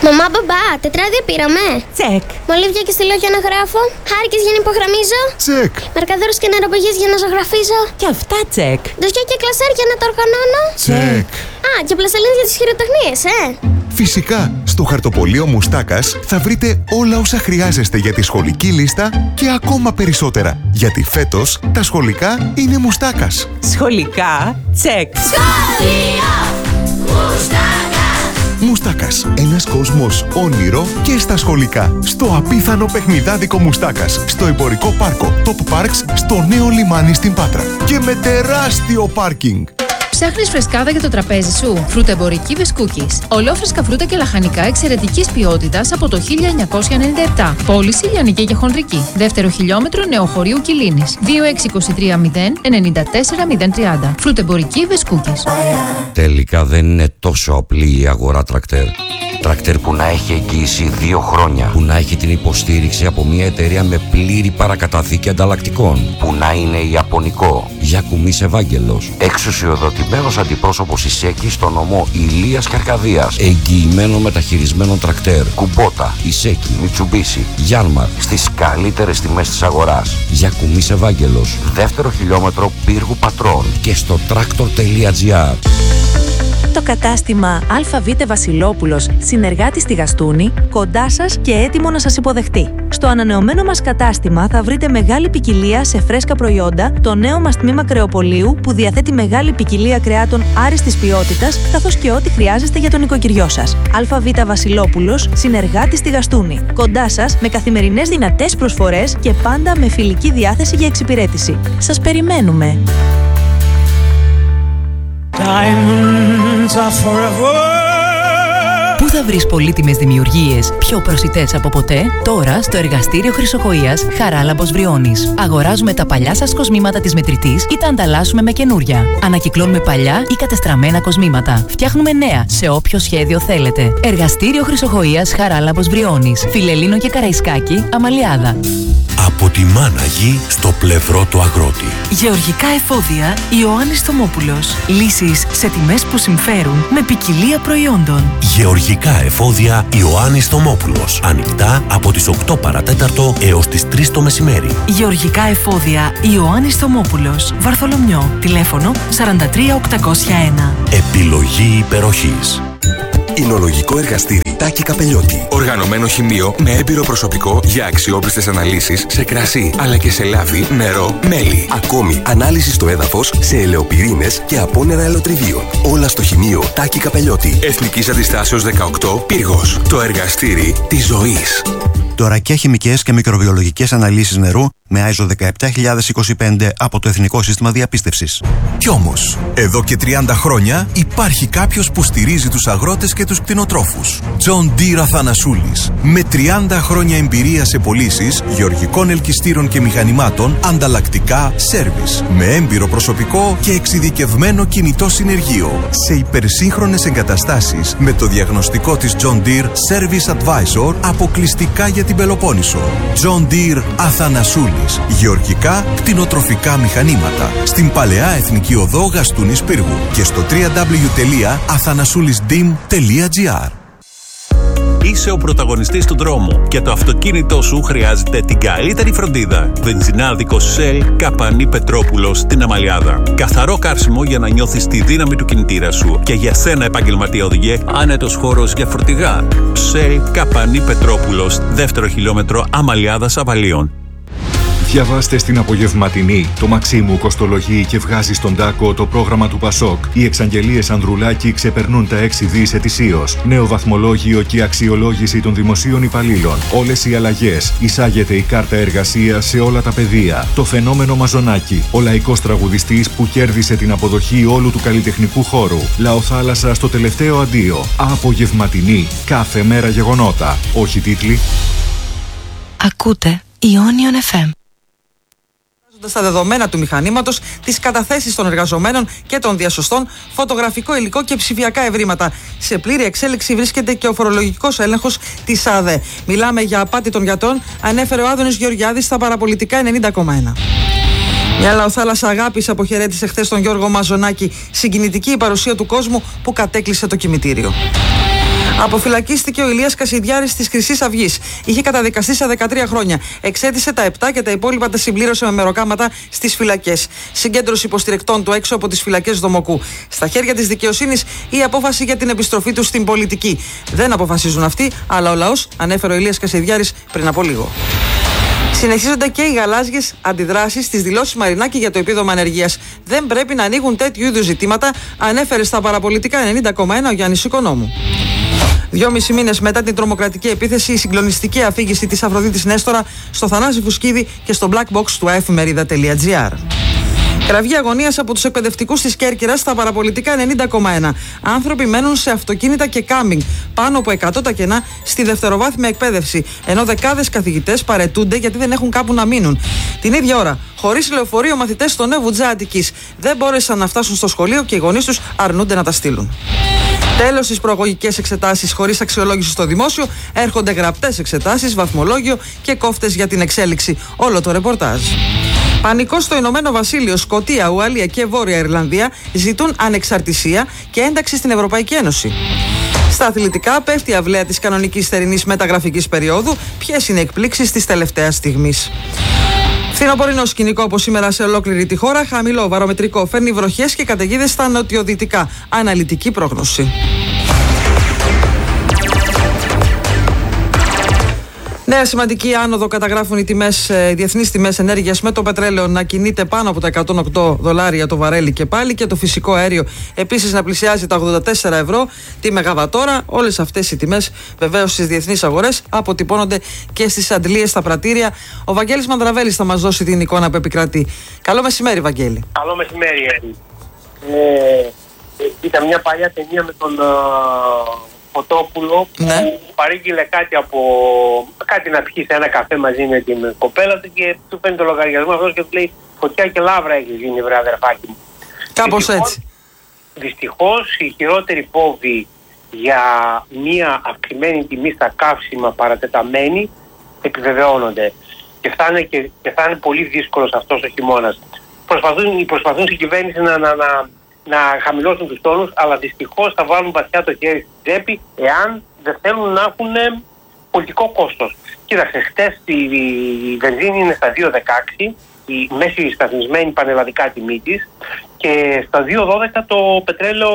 Μαμά, μπαμπά, τετράδια πήραμε. Τσεκ. Μολύβια και στυλό για να γράφω. Χάρηκες για να υπογραμμίζω. Τσεκ. Μαρκαδόρους και νεροπηγές για να ζωγραφίζω. Και αυτά τσεκ. Ντοσιά και κλασέρ για να το οργανώνω. Τσεκ. Α, και πλαστελίνες για τις χειροτεχνίες, Φυσικά, στο χαρτοπολείο Μουστάκας θα βρείτε όλα όσα χρειάζεστε για τη σχολική λίστα και ακόμα περισσότερα. Γιατί φέτος τα σχολικά είναι Μουστάκας. Σχολικά τσεκ. Σχολείο Μουστάκας. Μουστάκας, ένας κόσμος όνειρο και στα σχολικά. Στο απίθανο παιχνιδάδικο Μουστάκας, στο εμπορικό πάρκο Top Parks, στο νέο λιμάνι στην Πάτρα. Και με τεράστιο πάρκινγκ. Ψάχνεις φρεσκάδα για το τραπέζι σου? Φρουτεμπορική Βεσκούκης. Ολόφρεσκα φρούτα και λαχανικά εξαιρετικής ποιότητας από το 1997. Πώληση λιανική και χονδρική. Δεύτερο χιλιόμετρο Νεοχωρίου Κιλίνης. 2623 094 030. Φρουτεμπορική Βεσκούκης. Τελικά δεν είναι τόσο απλή η αγορά τρακτέρ. Τρακτέρ που να έχει εγγύηση 2 χρόνια. Που να έχει την υποστήριξη από μια εταιρεία με πλήρη παρακαταθήκη ανταλλακτικών. Που να είναι ιαπωνικό. Γιακουμής Ευάγγελος. Εξουσιοδοτημένος αντιπρόσωπος Ισέκη στο νομό Ηλίας και Αρκαδίας. Εγγυημένο μεταχειρισμένο τρακτέρ. Κουμπότα, Ισέκη, Μιτσουμπίσι, Γιάνμαρ. Στις καλύτερες τιμές της αγοράς. Γιακουμής Ευάγγελος. Δεύτερο χιλιόμετρο Πύργου Πατρών. Και στο tractor.gr. Το κατάστημα ΑΒ Βασιλόπουλος, συνεργάτη στη Γαστούνη, κοντά σας και έτοιμο να σας υποδεχτεί. Στο ανανεωμένο μας κατάστημα θα βρείτε μεγάλη ποικιλία σε φρέσκα προϊόντα, το νέο μας τμήμα κρεοπολίου που διαθέτει μεγάλη ποικιλία κρεάτων άριστης ποιότητας, καθώς και ό,τι χρειάζεστε για τον οικοκυριό σας. ΑΒ Βασιλόπουλος, συνεργάτη στη Γαστούνη, κοντά σας με καθημερινές δυνατές προσφορές και πάντα με φιλική διάθεση για εξυπηρέτηση. Σας περιμένουμε! Πού θα βρεις πολύτιμες δημιουργίες πιο προσιτές από ποτέ? Τώρα στο εργαστήριο Χρυσοχοΐας Χαράλαμπος Βριώνης. Αγοράζουμε τα παλιά σας κοσμήματα της μετρητής ή τα ανταλλάσσουμε με καινούρια. Ανακυκλώνουμε παλιά ή κατεστραμμένα κοσμήματα. Φτιάχνουμε νέα σε όποιο σχέδιο θέλετε. Εργαστήριο Χρυσοχοΐας Χαράλαμπος Βριώνης. Φιλελλήνο και Καραϊσκάκη, Αμαλιάδα. Από τη μάνα γη στο πλευρό του αγρότη. Γεωργικά εφόδια Ιωάννης Θωμόπουλος. Λύσεις σε τιμές που συμφέρουν με ποικιλία προϊόντων. Γεωργικά εφόδια Ιωάννης Θωμόπουλος. Ανοιχτά από τις 8 παρατέταρτο έως τις 3 το μεσημέρι. Γεωργικά εφόδια Ιωάννης Θωμόπουλος. Βαρθολομιό. Τηλέφωνο 43801. Επιλογή υπεροχής. Εινολογικό εργαστήρι Τάκη Καπελιώτη. Οργανωμένο χημείο με έμπειρο προσωπικό για αξιόπιστες αναλύσεις σε κρασί, αλλά και σε λάδι, νερό, μέλι. Ακόμη, ανάλυση στο έδαφος σε ελαιοπυρήνες και απόνερα ελαιοτριβίων. Όλα στο χημείο Τάκη Καπελιώτη. Εθνικής Αντιστάσεως 18, Πύργος. Το εργαστήρι της ζωής. Τωρακιά χημικές και μικροβιολογικές αναλύσεις νερού με ISO 17025 από το Εθνικό Σύστημα Διαπίστευσης. Κι όμως, εδώ και 30 χρόνια υπάρχει κάποιος που στηρίζει τους αγρότες και τους κτηνοτρόφους. John Deere Αθανασούλης. Με 30 χρόνια εμπειρία σε πωλήσεις γεωργικών ελκυστήρων και μηχανημάτων, ανταλλακτικά, σέρβις. Με έμπειρο προσωπικό και εξειδικευμένο κινητό συνεργείο. Σε υπερσύγχρονες εγκαταστάσεις με το διαγνωστικό της John Deere Service Advisor αποκλειστικά για την Πελοπόννησο. John Deere Αθανασούλης. Γεωργικά, κτηνοτροφικά μηχανήματα. Στην Παλαιά Εθνική Οδό Γαστούνης Πύργου και στο www.athanasoulisdim.gr. Είσαι ο πρωταγωνιστής του δρόμου και το αυτοκίνητό σου χρειάζεται την καλύτερη φροντίδα. Βενζινάδικος Shell Καπανή Πετρόπουλος στην Αμαλιάδα. Καθαρό καύσιμο για να νιώθεις τη δύναμη του κινητήρα σου. Και για σένα, επαγγελματία οδηγέ, άνετος χώρος για φορτηγά. Shell Καπανή Πετρόπουλος, δεύτερο χιλιόμετρο Αμαλιάδας Αβαλίων. Διαβάστε στην απογευματινή. Το Μαξίμου κοστολογεί και βγάζει στον τάκο το πρόγραμμα του Πασόκ. Οι εξαγγελίες Ανδρουλάκη ξεπερνούν τα 6 δις ετησίως. Νέο βαθμολόγιο και αξιολόγηση των δημοσίων υπαλλήλων. Όλες οι αλλαγές. Εισάγεται η κάρτα εργασίας σε όλα τα πεδία. Το φαινόμενο Μαζονάκη. Ο λαϊκός τραγουδιστής που κέρδισε την αποδοχή όλου του καλλιτεχνικού χώρου. Λαοθάλασσα στο τελευταίο αντίο. Απογευματινή. Κάθε μέρα γεγονότα. Όχι τίτλοι. Ακούτε Ionion FM. Στα δεδομένα του μηχανήματος, τις καταθέσεις των εργαζομένων και των διασωστών, φωτογραφικό υλικό και ψηφιακά ευρήματα. Σε πλήρη εξέλιξη βρίσκεται και ο φορολογικός έλεγχος της ΑΔΕ. Μιλάμε για απάτη των γιατρών, ανέφερε ο Άδωνης Γεωργιάδης στα παραπολιτικά 90,1. Μια λαοθάλασσα αγάπης αποχαιρέτησε χθες τον Γιώργο Μαζονάκη. Συγκινητική η παρουσία του κόσμου που κατέκλυσε το κημητήριο. Αποφυλακίστηκε ο Ηλίας Κασιδιάρης της Χρυσής Αυγής. Είχε καταδικαστεί σε 13 χρόνια. Εξέτησε τα 7 και τα υπόλοιπα τα συμπλήρωσε με μεροκάματα στις φυλακές. Συγκέντρωση υποστηρικτών του έξω από τις φυλακές Δομοκού. Στα χέρια της δικαιοσύνης η απόφαση για την επιστροφή του στην πολιτική. Δεν αποφασίζουν αυτοί, αλλά ο λαός, ανέφερε ο Ηλίας Κασιδιάρης πριν από λίγο. Συνεχίζονται και οι γαλάζιες αντιδράσεις στις δηλώσεις Μαρινάκη για το επίδομα ανεργίας. Δεν πρέπει να ανοίγουν τέτοιου είδους ζητήματα, ανέφερε στα παραπολιτικά 90,1 ο Γιάννης Οικονόμου. 2,5 μήνες μετά την τρομοκρατική επίθεση, η συγκλονιστική αφήγηση της Αφροδίτης Νέστορα στο Θανάση Φουσκίδη και στο black box του aefemerida.gr. Κραυγή αγωνίας από τους εκπαιδευτικούς της Κέρκυρας στα παραπολιτικά 90,1. Άνθρωποι μένουν σε αυτοκίνητα και κάμπινγκ. Πάνω από 100 τα κενά στη δευτεροβάθμια εκπαίδευση. Ενώ δεκάδες καθηγητές παρετούνται γιατί δεν έχουν κάπου να μείνουν. Την ίδια ώρα, χωρίς λεωφορείο, μαθητές στο Νέο Βουτζά Αττικής δεν μπόρεσαν να φτάσουν στο σχολείο και οι γονείς τους αρνούνται να τα στείλουν. Τέλος στις προαγωγικές εξετάσεις χωρίς αξιολόγηση στο δημόσιο, έρχονται γραπτές εξετάσεις, βαθμολόγιο και κόφτες για την εξέλιξη. Όλο το ρεπορτάζ. Πανικό στο Ηνωμένο Βασίλειο, Σκωτία, Ουαλία και Βόρεια Ιρλανδία ζητούν ανεξαρτησία και ένταξη στην Ευρωπαϊκή Ένωση. Στα αθλητικά, πέφτει η αυλαία της κανονικής θερινής μεταγραφικής περίοδου. Ποιες είναι οι εκπλήξεις της τελευταίας στιγμής. Φθινοπορεινό σκηνικό από σήμερα σε ολόκληρη τη χώρα. Χαμηλό βαρομετρικό φέρνει βροχές και καταιγίδες στα νοτιοδυτικά. Αναλυτική πρόγνωση. Νέα σημαντική άνοδο καταγράφουν οι διεθνείς τιμές ενέργειας, με το πετρέλαιο να κινείται πάνω από τα $108 το βαρέλι και πάλι, και το φυσικό αέριο επίσης να πλησιάζει τα 84 ευρώ τη μεγαβατόρα. Όλες αυτές οι τιμές βεβαίως στις διεθνείς αγορές αποτυπώνονται και στις αντλίες στα πρατήρια. Ο Βαγγέλης Μανδραβέλης θα μας δώσει την εικόνα που επικρατεί. Καλό μεσημέρι, Βαγγέλη. Καλό μεσημέρι. Ήταν μια παλιά ταινία με τον Φωτόπουλο, ναι, που παρήγγειλε κάτι να πιει σε ένα καφέ μαζί με την κοπέλα του και του παίρνει το λογαριασμό αυτός και του λέει: φωτιά και λάβρα έχει γίνει, βρε αδερφάκι μου. Κάπως έτσι. Δυστυχώς οι χειρότεροι φόβοι για μια αυξημένη τιμή στα καύσιμα παρατεταμένη επιβεβαιώνονται. Και θα είναι πολύ δύσκολος αυτός ο χειμώνας. Προσπαθούν στην κυβέρνηση να χαμηλώσουν τους τόνους, αλλά δυστυχώς θα βάλουν βαθιά το χέρι στην τσέπη εάν δεν θέλουν να έχουν πολιτικό κόστος. Κοίταξε, χτες η βενζίνη είναι στα 2,16, η μέση σταθμισμένη πανελλαδικά τιμή της, και στα 2,12 το πετρέλαιο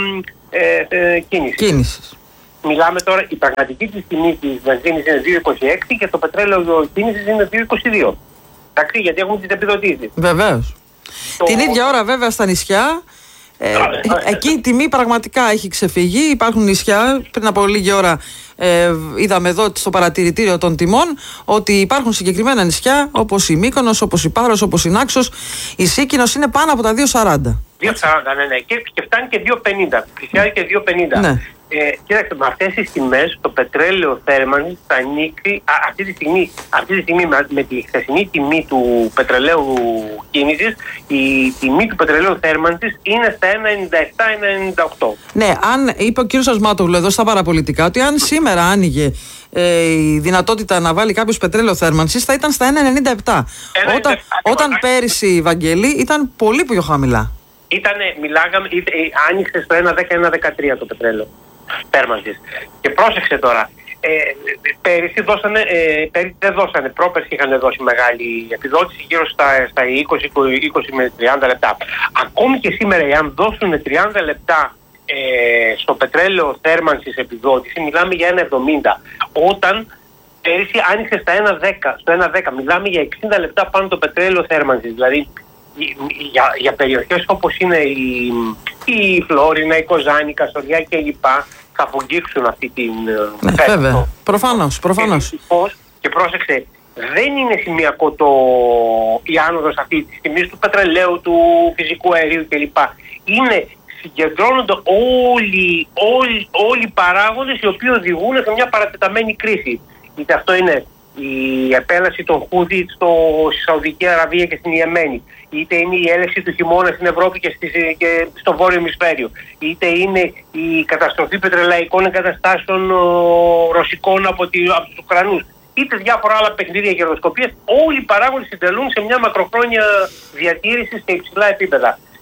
κίνησης. Μιλάμε τώρα, η πραγματική της τιμή της βενζίνης είναι 2,26 και το πετρέλαιο κίνησης είναι 2,22. Εντάξει, γιατί έχουμε τις επιδοτήσεις. Βεβαίως. Την ίδια ώρα βέβαια στα νησιά, εκεί η τιμή πραγματικά έχει ξεφύγει. Υπάρχουν νησιά, πριν από λίγη ώρα είδαμε εδώ στο παρατηρητήριο των τιμών ότι υπάρχουν συγκεκριμένα νησιά όπως η Μύκονος, όπως η Πάρος, όπως η Νάξος. Η Σίκινος είναι πάνω από τα 2,40. 2,40, ναι. Και φτάνει και 2,50. Πλησιάζει και 2,50. Ναι. Κοίταξτε, με αυτές τις τιμές το πετρέλαιο θέρμανσης θα ανοίξει αυτή τη στιγμή με τη χθεσινή τιμή του πετρελαίου κίνησης. Η τιμή του πετρελαίου θέρμανσης είναι στα 1,97-1,98. Ναι, αν είπε ο κύριος Ασμάτογλου εδώ στα παραπολιτικά ότι αν σήμερα άνοιγε η δυνατότητα να βάλει κάποιος πετρέλαιο θέρμανσης θα ήταν στα 1,97. Όταν πέρυσι, Βαγγέλη, ήταν πολύ πιο χαμηλά. Άνοιξε στο 1,10-1,13 το πετρέλαιο θέρμανσης. Και πρόσεξε τώρα, πέρυσι δεν δώσανε, πρόπερσι είχαν δώσει μεγάλη επιδότηση γύρω στα 20 με 30 λεπτά. Ακόμη και σήμερα, εάν δώσουν 30 λεπτά στο πετρέλαιο θέρμανσης επιδότηση, μιλάμε για 1,70. Όταν πέρυσι άνοιξε στα 1,10, μιλάμε για 60 λεπτά πάνω το πετρέλαιο θέρμανσης. Δηλαδή για περιοχές όπως είναι η Φλόρινα, η Κοζάνη, η Καστοριά κλπ. Θα απογγίξουν αυτή την βέβαια, προφανώς. Και πρόσεξε, δεν είναι σημειακό η άνοδος αυτή της τιμής του πετρελαίου, του φυσικού αερίου κλπ. Συγκεντρώνονται όλοι οι παράγοντες οι οποίοι οδηγούν σε μια παρατεταμένη κρίση. Είτε αυτό είναι η επέλαση των Χούδι στη Σαουδική Αραβία και στην Ιεμένη, είτε είναι η έλευση του χειμώνα στην Ευρώπη και στο βόρειο ημισφαίριο, είτε είναι η καταστροφή πετρελαϊκών εγκαταστάσεων ρωσικών από τους Ουκρανούς, είτε διάφορα άλλα παιχνίδια κερδοσκοπίας. Όλοι οι παράγοντες συντελούν σε μια μακροχρόνια διατήρηση σε υψηλά επίπεδα.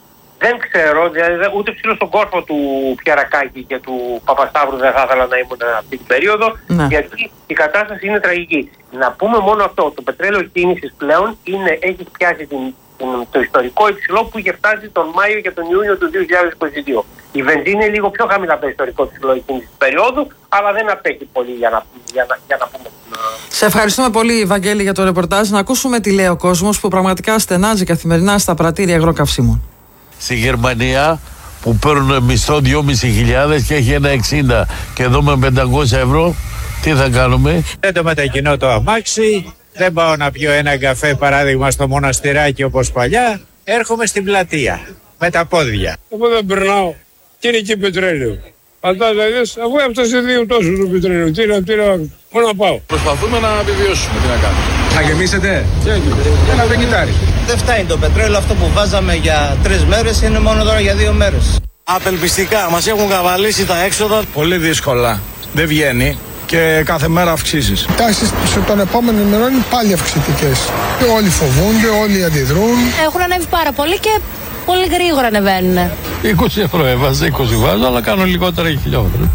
Δεν ξέρω, δηλαδή ούτε ψήλω στον κόρφο του Πιαρακάκη και του Παπασταύρου δεν θα ήθελα να ήμουν αυτή την περίοδο, γιατί η κατάσταση είναι τραγική. Να πούμε μόνο αυτό, το πετρέλαιο κίνησης πλέον έχει πιάσει το ιστορικό υψηλό που είχε φτάσει τον Μάιο και τον Ιούνιο του 2022. Η βενζίνη είναι λίγο πιο χαμηλά από το ιστορικό υψηλό εκείνης της περίοδου, αλλά δεν απέχει πολύ για να πούμε. Σε ευχαριστούμε πολύ, Βαγγέλη, για το ρεπορτάζ. Να ακούσουμε τι λέει ο κόσμος που πραγματικά στενάζει καθημερινά στα πρατήρια αγροκαυσίμων. Στη Γερμανία που παίρνουν μισθό 2.500 και έχει ένα 60 και εδώ με 500 ευρώ, τι θα κάνουμε? Δεν το μετακινώ το αμάξι, δεν πάω να πιω ένα καφέ παράδειγμα στο μοναστηράκι όπως παλιά, έρχομαι στην πλατεία με τα πόδια. Εγώ δεν περνάω και είναι εκεί πετρέλαιο. Αντάδες, αφού έφτασε δύο τόσο το πετρέλαιο, πού να πάω. Προσπαθούμε να επιβιώσουμε, τι να κάνουμε. Να γεμίσετε. Ένα βεγγιτάρι. Δεν φτάνει το πετρέλαιο, αυτό που βάζαμε για 3 μέρες είναι μόνο τώρα για 2 μέρες. Απελπιστικά, μας έχουν καβαλήσει τα έξοδα. Πολύ δύσκολα. Δεν βγαίνει και κάθε μέρα αυξήσεις. Οι τάσεις των επόμενων ημερών είναι πάλι αυξητικές. Και όλοι φοβούνται, όλοι αντιδρούν. Έχουν ανέβει πάρα πολύ και πολύ γρήγορα ανεβαίνουν. 20 ευρώ έβαζα, 20 βάζω, αλλά κάνω λιγότερα χιλιόμετρα.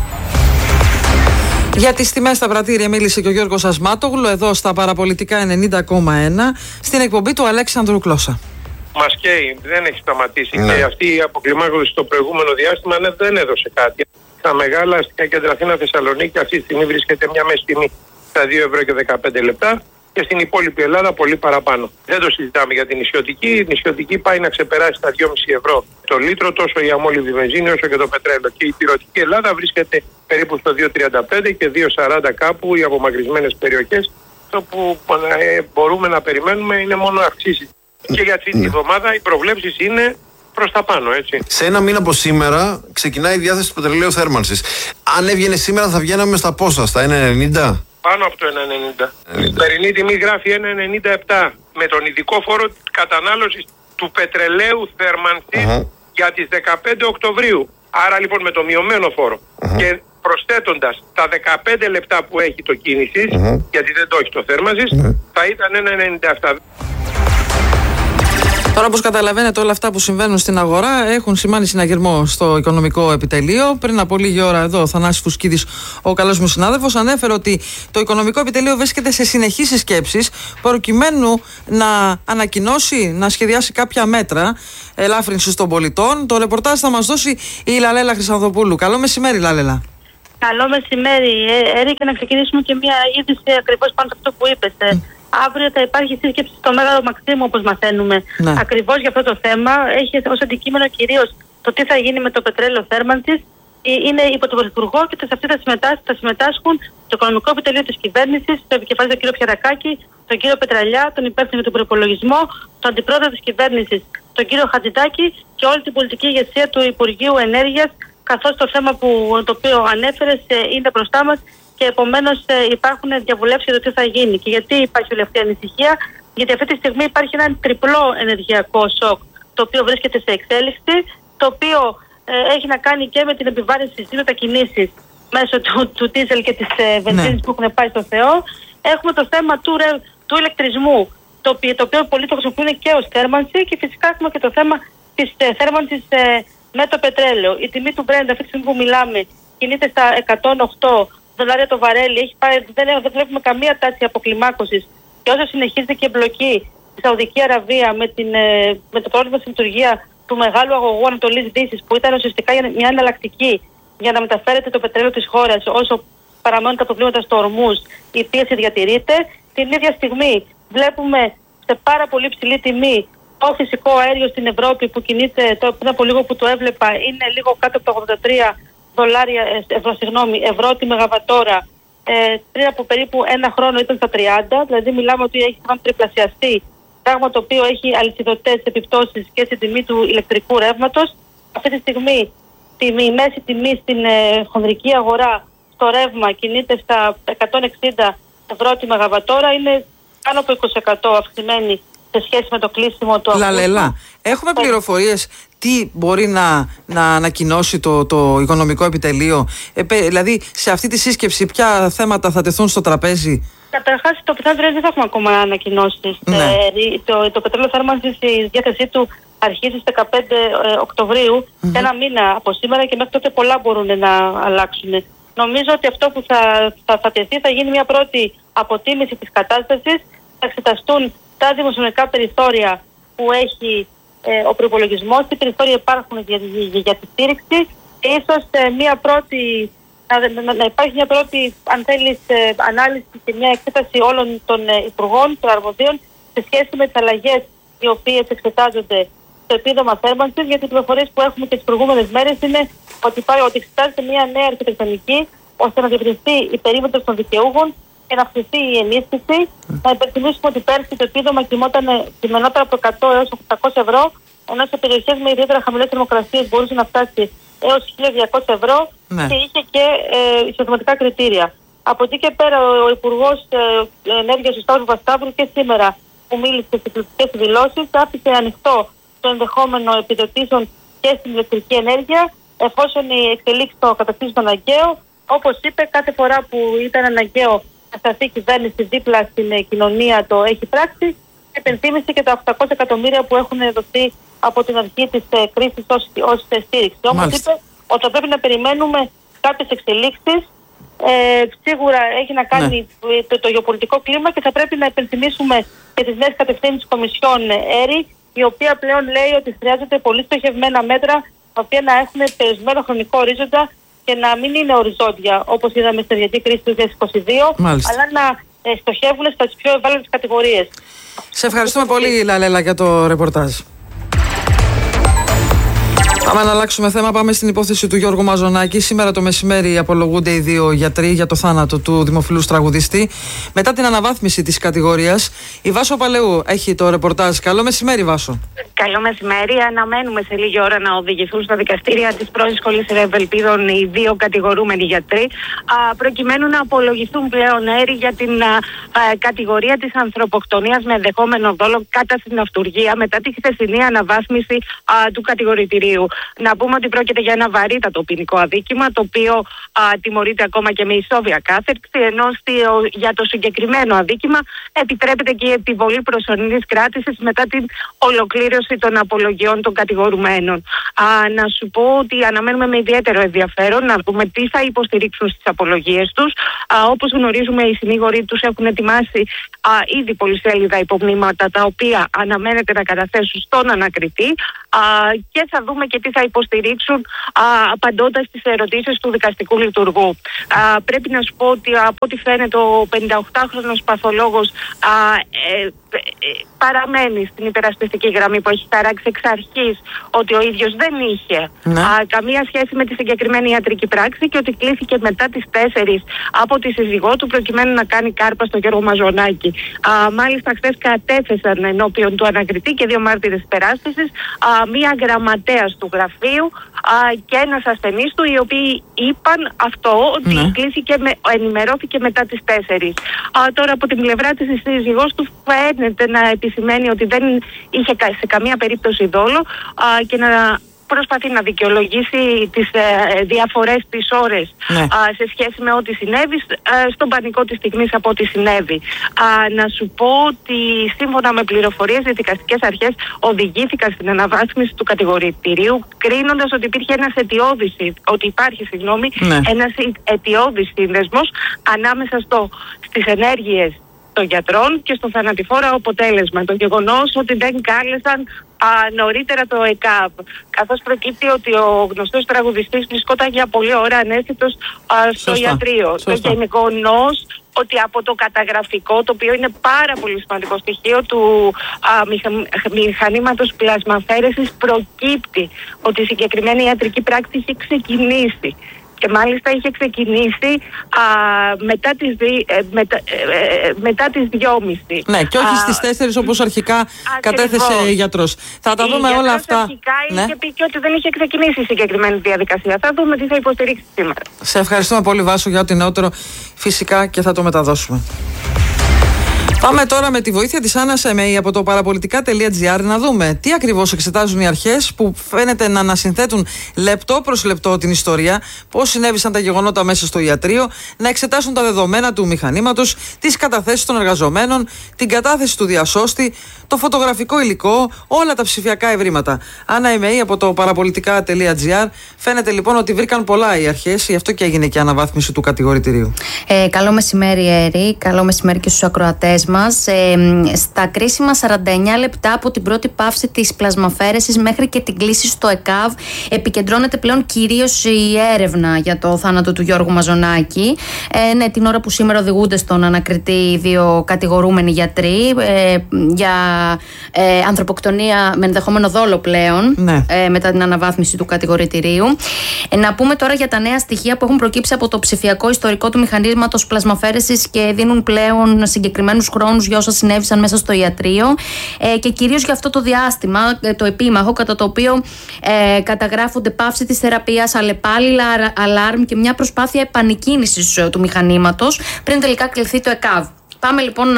Για τις τιμές στα πρατήρια μίλησε και ο Γιώργος Ασμάτογλου εδώ στα Παραπολιτικά 90,1 στην εκπομπή του Αλέξανδρου Κλώσσα. Μας καίει, δεν έχει σταματήσει και αυτή η αποκλιμάκωση στο προηγούμενο διάστημα δεν έδωσε κάτι. Στα μεγάλα αστικά κέντρα Αθήνα, Θεσσαλονίκη αυτή τη στιγμή βρίσκεται μια μέση τιμή στα 2 ευρώ και 15 λεπτά και στην υπόλοιπη Ελλάδα πολύ παραπάνω. Δεν το συζητάμε για την νησιωτική. Η νησιωτική πάει να ξεπεράσει τα 2,5 ευρώ το λίτρο, τόσο η αμόλυβη βενζίνη όσο και το πετρέλαιο. Και η ηπειρωτική Ελλάδα βρίσκεται περίπου στο 2,35 και 2,40 κάπου οι απομακρυσμένες περιοχές. Το που μπορούμε να περιμένουμε είναι μόνο αυξήσεις. Και για αυτή τη εβδομάδα οι προβλέψεις είναι προς τα πάνω, έτσι. Σε ένα μήνα από σήμερα ξεκινάει η διάθεση του πετρελαίου θέρμανσης. Αν έβγαινε σήμερα θα βγαίναμε στα πόσα, στα 1,90? Πάνω από το 1,90. Η σημερινή τιμή γράφει 1,97 με τον ειδικό φόρο κατανάλωσης του πετρελαίου θέρμανσης για τις 15 Οκτωβρίου. Άρα λοιπόν με το μειωμένο φόρο και προσθέτοντας τα 15 λεπτά που έχει το κίνησης, γιατί δεν το έχει το θέρμανσης, θα ήταν 1,97. Τώρα, όπως καταλαβαίνετε, όλα αυτά που συμβαίνουν στην αγορά έχουν σημάνει συναγερμό στο οικονομικό επιτελείο. Πριν από λίγη ώρα, εδώ, ο Θανάσης Φουσκίδης, ο καλός μου συνάδελφος, ανέφερε ότι το οικονομικό επιτελείο βρίσκεται σε συνεχείς συσκέψεις προκειμένου να ανακοινώσει, να σχεδιάσει κάποια μέτρα ελάφρυνσης των πολιτών. Το ρεπορτάζ θα μας δώσει η Λαλέλα Χρυσανθοπούλου. Καλό μεσημέρι, Λαλέλα. Καλό μεσημέρι, Έρη, να ξεκινήσουμε και μια είδηση ακριβώς πάνω σε αυτό που είπες. Αύριο θα υπάρχει σύσκεψη στο Μέγαρο Μαξίμου, όπως μαθαίνουμε. Ναι. Ακριβώς για αυτό το θέμα. Έχει ως αντικείμενο κυρίως το τι θα γίνει με το πετρέλαιο θέρμανσης. Είναι υπό τον Πρωθυπουργό και σε αυτή θα συμμετάσχουν το Οικονομικό Επιτελείο της Κυβέρνησης, το επικεφαλής τον κύριο Πιαρακάκη, τον κύριο Πετραλιά, τον υπεύθυνο για τον προϋπολογισμό, τον αντιπρόεδρο της Κυβέρνησης, τον κύριο Χατζηδάκη και όλη την πολιτική ηγεσία του Υπουργείου Ενέργειας. Καθώς το θέμα το οποίο ανέφερες είναι μπροστά μας. Και επομένως υπάρχουν διαβουλεύσεις για το τι θα γίνει. Και γιατί υπάρχει όλη αυτή η ανησυχία? Γιατί αυτή τη στιγμή υπάρχει ένα τριπλό ενεργειακό σοκ, το οποίο βρίσκεται σε εξέλιξη, το οποίο έχει να κάνει και με την επιβάρυνση στις μετακινήσεις μέσω του ντίζελ και της βενζίνης που έχουν πάει στο Θεό. Έχουμε το θέμα του ηλεκτρισμού, το οποίο πολλοί το χρησιμοποιούν και ως θέρμανση, και φυσικά έχουμε και το θέμα της θέρμανσης με το πετρέλαιο. Η τιμή του Brent αυτή τη στιγμή που μιλάμε κινείται στα $108 το βαρέλι, δεν βλέπουμε καμία τάση αποκλιμάκωσης. Και όσο συνεχίζεται και εμπλοκή στη Σαουδική Αραβία με το πρόβλημα στη λειτουργία του μεγάλου αγωγού Ανατολής Δύσης, που ήταν ουσιαστικά μια εναλλακτική για να μεταφέρεται το πετρέλαιο της χώρας όσο παραμένουν τα προβλήματα στο Ορμούζ, η πίεση διατηρείται. Την ίδια στιγμή βλέπουμε σε πάρα πολύ ψηλή τιμή το φυσικό αέριο στην Ευρώπη που κινείται, πριν από λίγο που το έβλεπα, είναι λίγο κάτω από τα ευρώ τη μεγαβατόρα. Πριν από περίπου ένα χρόνο ήταν στα 30, δηλαδή μιλάμε ότι έχει τριπλασιαστεί, πράγμα το οποίο έχει αλυσιδωτές επιπτώσεις και στην τιμή του ηλεκτρικού ρεύματος. Αυτή τη στιγμή η μέση τιμή στην χονδρική αγορά στο ρεύμα κινείται στα 160 ευρώ τη μεγαβατόρα, είναι πάνω από 20% αυξημένη σε σχέση με το κλείσιμο του Αυγούστου. Λαλέλα, έχουμε πληροφορίες τι μπορεί να ανακοινώσει το οικονομικό επιτελείο? Δηλαδή, σε αυτή τη σύσκεψη, ποια θέματα θα τεθούν στο τραπέζι? Καταρχάς, το πετρέλαιο δεν θα έχουμε ακόμα ανακοινώσεις. Ναι. Το πετρέλαιο θέρμανσης, η διάθεσή του αρχίζει στις 15 Οκτωβρίου, ένα μήνα από σήμερα, και μέχρι τότε πολλά μπορούν να αλλάξουν. Νομίζω ότι αυτό που θα τεθεί θα γίνει μια πρώτη αποτίμηση της κατάστασης, θα εξεταστούν τα δημοσιονομικά περιθώρια που έχει ο προϋπολογισμός, τι περιθώρια υπάρχουν για τη στήριξη, και ίσως να υπάρχει μια πρώτη, αν θέλεις, ανάλυση και μια εξέταση όλων των υπουργών, των αρμοδίων, σε σχέση με τις αλλαγές οι οποίες εξετάζονται στο επίδομα θέρμανσης, γιατί οι πληροφορίες που έχουμε και τις προηγούμενες μέρες είναι ότι εξετάζεται μια νέα αρχιτεκτονική ώστε να διευρυνθεί η περίμετρος των δικαιούχων και να αυξηθεί η ενίσχυση. Να υπενθυμίσουμε ότι πέρσι το επίδομα κειμενόταν από 100 έως 800 ευρώ, ενώ σε περιοχές με ιδιαίτερα χαμηλές θερμοκρασίες μπορούσε να φτάσει έως 1.200 ευρώ, και είχε και εισοδηματικά κριτήρια. Από εκεί και πέρα, ο Υπουργός Ενέργειας, ο Σταύρος Βασταύρου, και σήμερα που μίλησε στις πολιτικές δηλώσεις, άφησε ανοιχτό το ενδεχόμενο επιδοτήσεων και στην ηλεκτρική ενέργεια, εφόσον οι εξελίξεις το καταστήσουν αναγκαίο. Όπως είπε, κάθε φορά που ήταν αναγκαίο να σταθεί η κυβέρνηση δίπλα στην κοινωνία, το έχει πράξει. Επενθύμησε και τα 800 εκατομμύρια που έχουν δοθεί από την αρχή της κρίσης ως στήριξη. Όμως είπε ότι θα πρέπει να περιμένουμε κάποιες εξελίξεις. Σίγουρα έχει να κάνει το γεωπολιτικό κλίμα, και θα πρέπει να επενθυμίσουμε και τις νέες κατευθύνσεις της Κομισιόν ΕΡΗ, η οποία πλέον λέει ότι χρειάζεται πολύ στοχευμένα μέτρα, τα οποία να έχουν περιορισμένο χρονικό ορίζοντα και να μην είναι οριζόντια, όπως είδαμε στη Ενεργειακή κρίση του 2022, αλλά να στοχεύουν στις πιο ευάλωτες κατηγορίες. Σε ευχαριστούμε πολύ, Λαλέλα, για το ρεπορτάζ. Πάμε να αλλάξουμε θέμα. Πάμε στην υπόθεση του Γιώργου Μαζονάκη. Σήμερα το μεσημέρι απολογούνται οι δύο γιατροί για το θάνατο του δημοφιλούς τραγουδιστή. Μετά την αναβάθμιση της κατηγορίας, η Βάσο Παλαιού έχει το ρεπορτάζ. Καλό μεσημέρι, Βάσο. Καλό μεσημέρι. Αναμένουμε σε λίγη ώρα να οδηγηθούν στα δικαστήρια της πρώην σχολής Ευελπίδων οι δύο κατηγορούμενοι γιατροί, προκειμένου να απολογηθούν πλέον έρη για την κατηγορία της ανθρωποκτονίας με ενδεχόμενο δόλο κατά συναυτουργία μετά τη χθεσινή αναβάθμιση του κατηγορητηρίου. Να πούμε ότι πρόκειται για ένα βαρύτατο ποινικό αδίκημα, το οποίο τιμωρείται ακόμα και με ισόβια κάθερξη, ενώ για το συγκεκριμένο αδίκημα επιτρέπεται και η επιβολή προσωρινής κράτησης μετά την ολοκλήρωση των απολογιών των κατηγορουμένων. Να σου πω ότι αναμένουμε με ιδιαίτερο ενδιαφέρον να δούμε τι θα υποστηρίξουν στις απολογίες τους. Όπως γνωρίζουμε, οι συνήγοροι τους έχουν ετοιμάσει ήδη πολυσέλιδα υπομνήματα, τα οποία αναμένεται να καταθέσουν στον ανακριτή, και θα δούμε και τι θα υποστηρίξουν απαντώντας στις ερωτήσεις του δικαστικού λειτουργού. Πρέπει να σου πω ότι από ό,τι φαίνεται ο 58χρονος παθολόγος παραμένει στην υπερασπιστική γραμμή που έχει ταράξει εξ αρχής, ότι ο ίδιος δεν είχε καμία σχέση με τη συγκεκριμένη ιατρική πράξη, και ότι κλήθηκε μετά τις 4 από τη σύζυγό του προκειμένου να κάνει κάρπα στο Γιώργο Μαζονάκη. Μάλιστα, χθες κατέθεσαν ενώπιον του ανακριτή και δύο μάρτυρες υπεράσπισης, μία γραμματέας του γραφείου και ένας ασθενής του, οι οποίοι είπαν αυτό, ότι κλήθηκε ενημερώθηκε μετά τις 4. Τώρα από την πλευρά της η σύζυγός του φαίνεται να επισημαίνει ότι δεν είχε σε καμία περίπτωση δόλο, και να προσπαθεί να δικαιολογήσει τις διαφορές της ώρες σε σχέση με ό,τι συνέβη στον πανικό της στιγμής από ό,τι συνέβη. Να σου πω ότι σύμφωνα με πληροφορίες, οι δικαστικές αρχές οδηγήθηκαν στην αναβάθμιση του κατηγορητηρίου, κρίνοντας ότι υπήρχε ένας ένας αιτιώδης σύνδεσμος ανάμεσα στις ενέργειες των γιατρών και στο θανατηφόρο αποτέλεσμα. Το γεγονός ότι δεν κάλεσαν νωρίτερα το ΕΚΑΒ, καθώς προκύπτει ότι ο γνωστός τραγουδιστής βρισκόταν για πολλή ώρα ανέστητος στο ιατρείο. Το γεγονός ότι από το καταγραφικό, το οποίο είναι πάρα πολύ σημαντικό στοιχείο του μηχανήματος πλασμαφέρεσης, προκύπτει ότι η συγκεκριμένη ιατρική πράξη έχει ξεκινήσει. Και μάλιστα είχε ξεκινήσει μετά τις 2.30. Ναι, και όχι στις 4 όπως αρχικά κατέθεσε η γιατρός. Θα τα δούμε όλα αυτά. Αρχικά είχε πει και ότι δεν είχε ξεκινήσει η συγκεκριμένη διαδικασία. Θα δούμε τι θα υποστηρίξει σήμερα. Σε ευχαριστούμε πολύ, Βάσο, για ό,τι νεότερο φυσικά, και θα το μεταδώσουμε. Πάμε τώρα με τη βοήθεια της Άννας Εμέη από το παραπολιτικά.gr να δούμε τι ακριβώς εξετάζουν οι αρχές που φαίνεται να ανασυνθέτουν λεπτό προς λεπτό την ιστορία, πώς συνέβησαν τα γεγονότα μέσα στο ιατρείο, να εξετάσουν τα δεδομένα του μηχανήματος, τις καταθέσεις των εργαζομένων, την κατάθεση του διασώστη, το φωτογραφικό υλικό, όλα τα ψηφιακά ευρήματα. Άννα Εμέη από το παραπολιτικά.gr. Φαίνεται λοιπόν ότι βρήκαν πολλά οι αρχές, γι' αυτό και έγινε και αναβάθμιση του κατηγορητηρίου. Καλό μεσημέρι, Έρη. Καλό μεσημέρι και στους ακροατές μας. Στα κρίσιμα 49 λεπτά από την πρώτη παύση της πλασμαφαίρεσης μέχρι και την κλίση στο ΕΚΑΒ επικεντρώνεται πλέον κυρίως η έρευνα για το θάνατο του Γιώργου Μαζονάκη. Ναι, την ώρα που σήμερα οδηγούνται στον ανακριτή δύο κατηγορούμενοι γιατροί για ανθρωποκτονία με ενδεχόμενο δόλο πλέον, μετά την αναβάθμιση του κατηγορητηρίου. Να πούμε τώρα για τα νέα στοιχεία που έχουν προκύψει από το ψηφιακό ιστορικό του μηχανήματος πλασμαφαίρεσης και δίνουν πλέον συγκεκριμένους χρόνους για όσα συνέβησαν μέσα στο ιατρείο και κυρίως για αυτό το διάστημα, το επίμαχο, κατά το οποίο καταγράφονται πάυση της θεραπείας, αλλεπάλληλα αλάρμ και μια προσπάθεια επανεκκίνησης του μηχανήματος πριν τελικά κληθεί το ΕΚΑΒ. Πάμε λοιπόν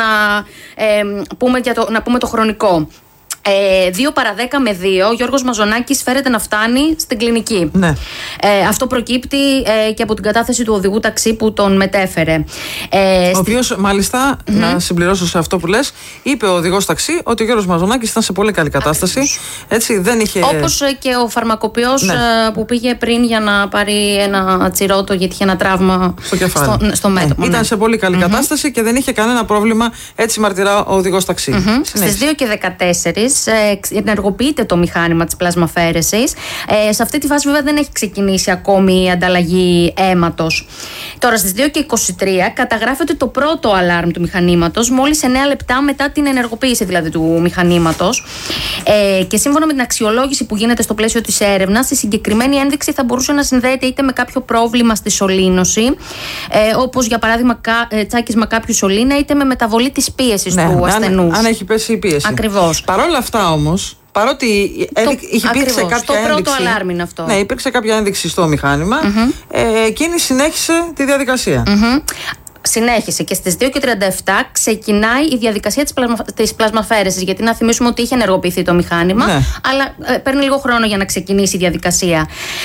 να πούμε το χρονικό. 2 παρά 10 με 2, ο Γιώργος Μαζονάκης φέρεται να φτάνει στην κλινική. Ναι. Αυτό προκύπτει και από την κατάθεση του οδηγού ταξί που τον μετέφερε. Ο οποίος, μάλιστα, να συμπληρώσω σε αυτό που λες, είπε ο οδηγός ταξί ότι ο Γιώργος Μαζονάκης ήταν σε πολύ καλή κατάσταση. Έτσι, δεν είχε... Όπως και ο φαρμακοποιός που πήγε πριν για να πάρει ένα τσιρότο γιατί είχε ένα τραύμα στο κεφάλι. Στο μέτωπο. Ήταν σε πολύ καλή κατάσταση και δεν είχε κανένα πρόβλημα, έτσι μαρτυρά ο οδηγός ταξί. Στις 2 και 14 ενεργοποιείται το μηχάνημα της πλασμαφαίρεσης. Σε αυτή τη φάση βέβαια δεν έχει ξεκινήσει ακόμη η ανταλλαγή αίματος. Τώρα στις 2 και 23 καταγράφεται το πρώτο αλάρμ του μηχανήματος μόλις 9 λεπτά μετά την ενεργοποίηση δηλαδή του μηχανήματος, και σύμφωνα με την αξιολόγηση που γίνεται στο πλαίσιο της έρευνας, η συγκεκριμένη ένδειξη θα μπορούσε να συνδέεται είτε με κάποιο πρόβλημα στη σωλήνωση, όπως για παράδειγμα τσάκισμα κάποιου σωλήνα, είτε με μεταβολή της πίεσης του ασθενούς. Αν έχει πέσει η πίεση. Ακριβώς. Παρ' όλα αυτά όμως, παρότι υπήρξε κάποια το πρώτο ένδειξη, αλάρμ είναι αυτό. Ναι, υπήρξε κάποια ένδειξη στο μηχάνημα, εκείνη συνέχισε τη διαδικασία. Συνέχισε και στις 2 και 37 ξεκινάει η διαδικασία της πλασμαφαίρεσης, γιατί να θυμίσουμε ότι είχε ενεργοποιηθεί το μηχάνημα, αλλά παίρνει λίγο χρόνο για να ξεκινήσει η διαδικασία.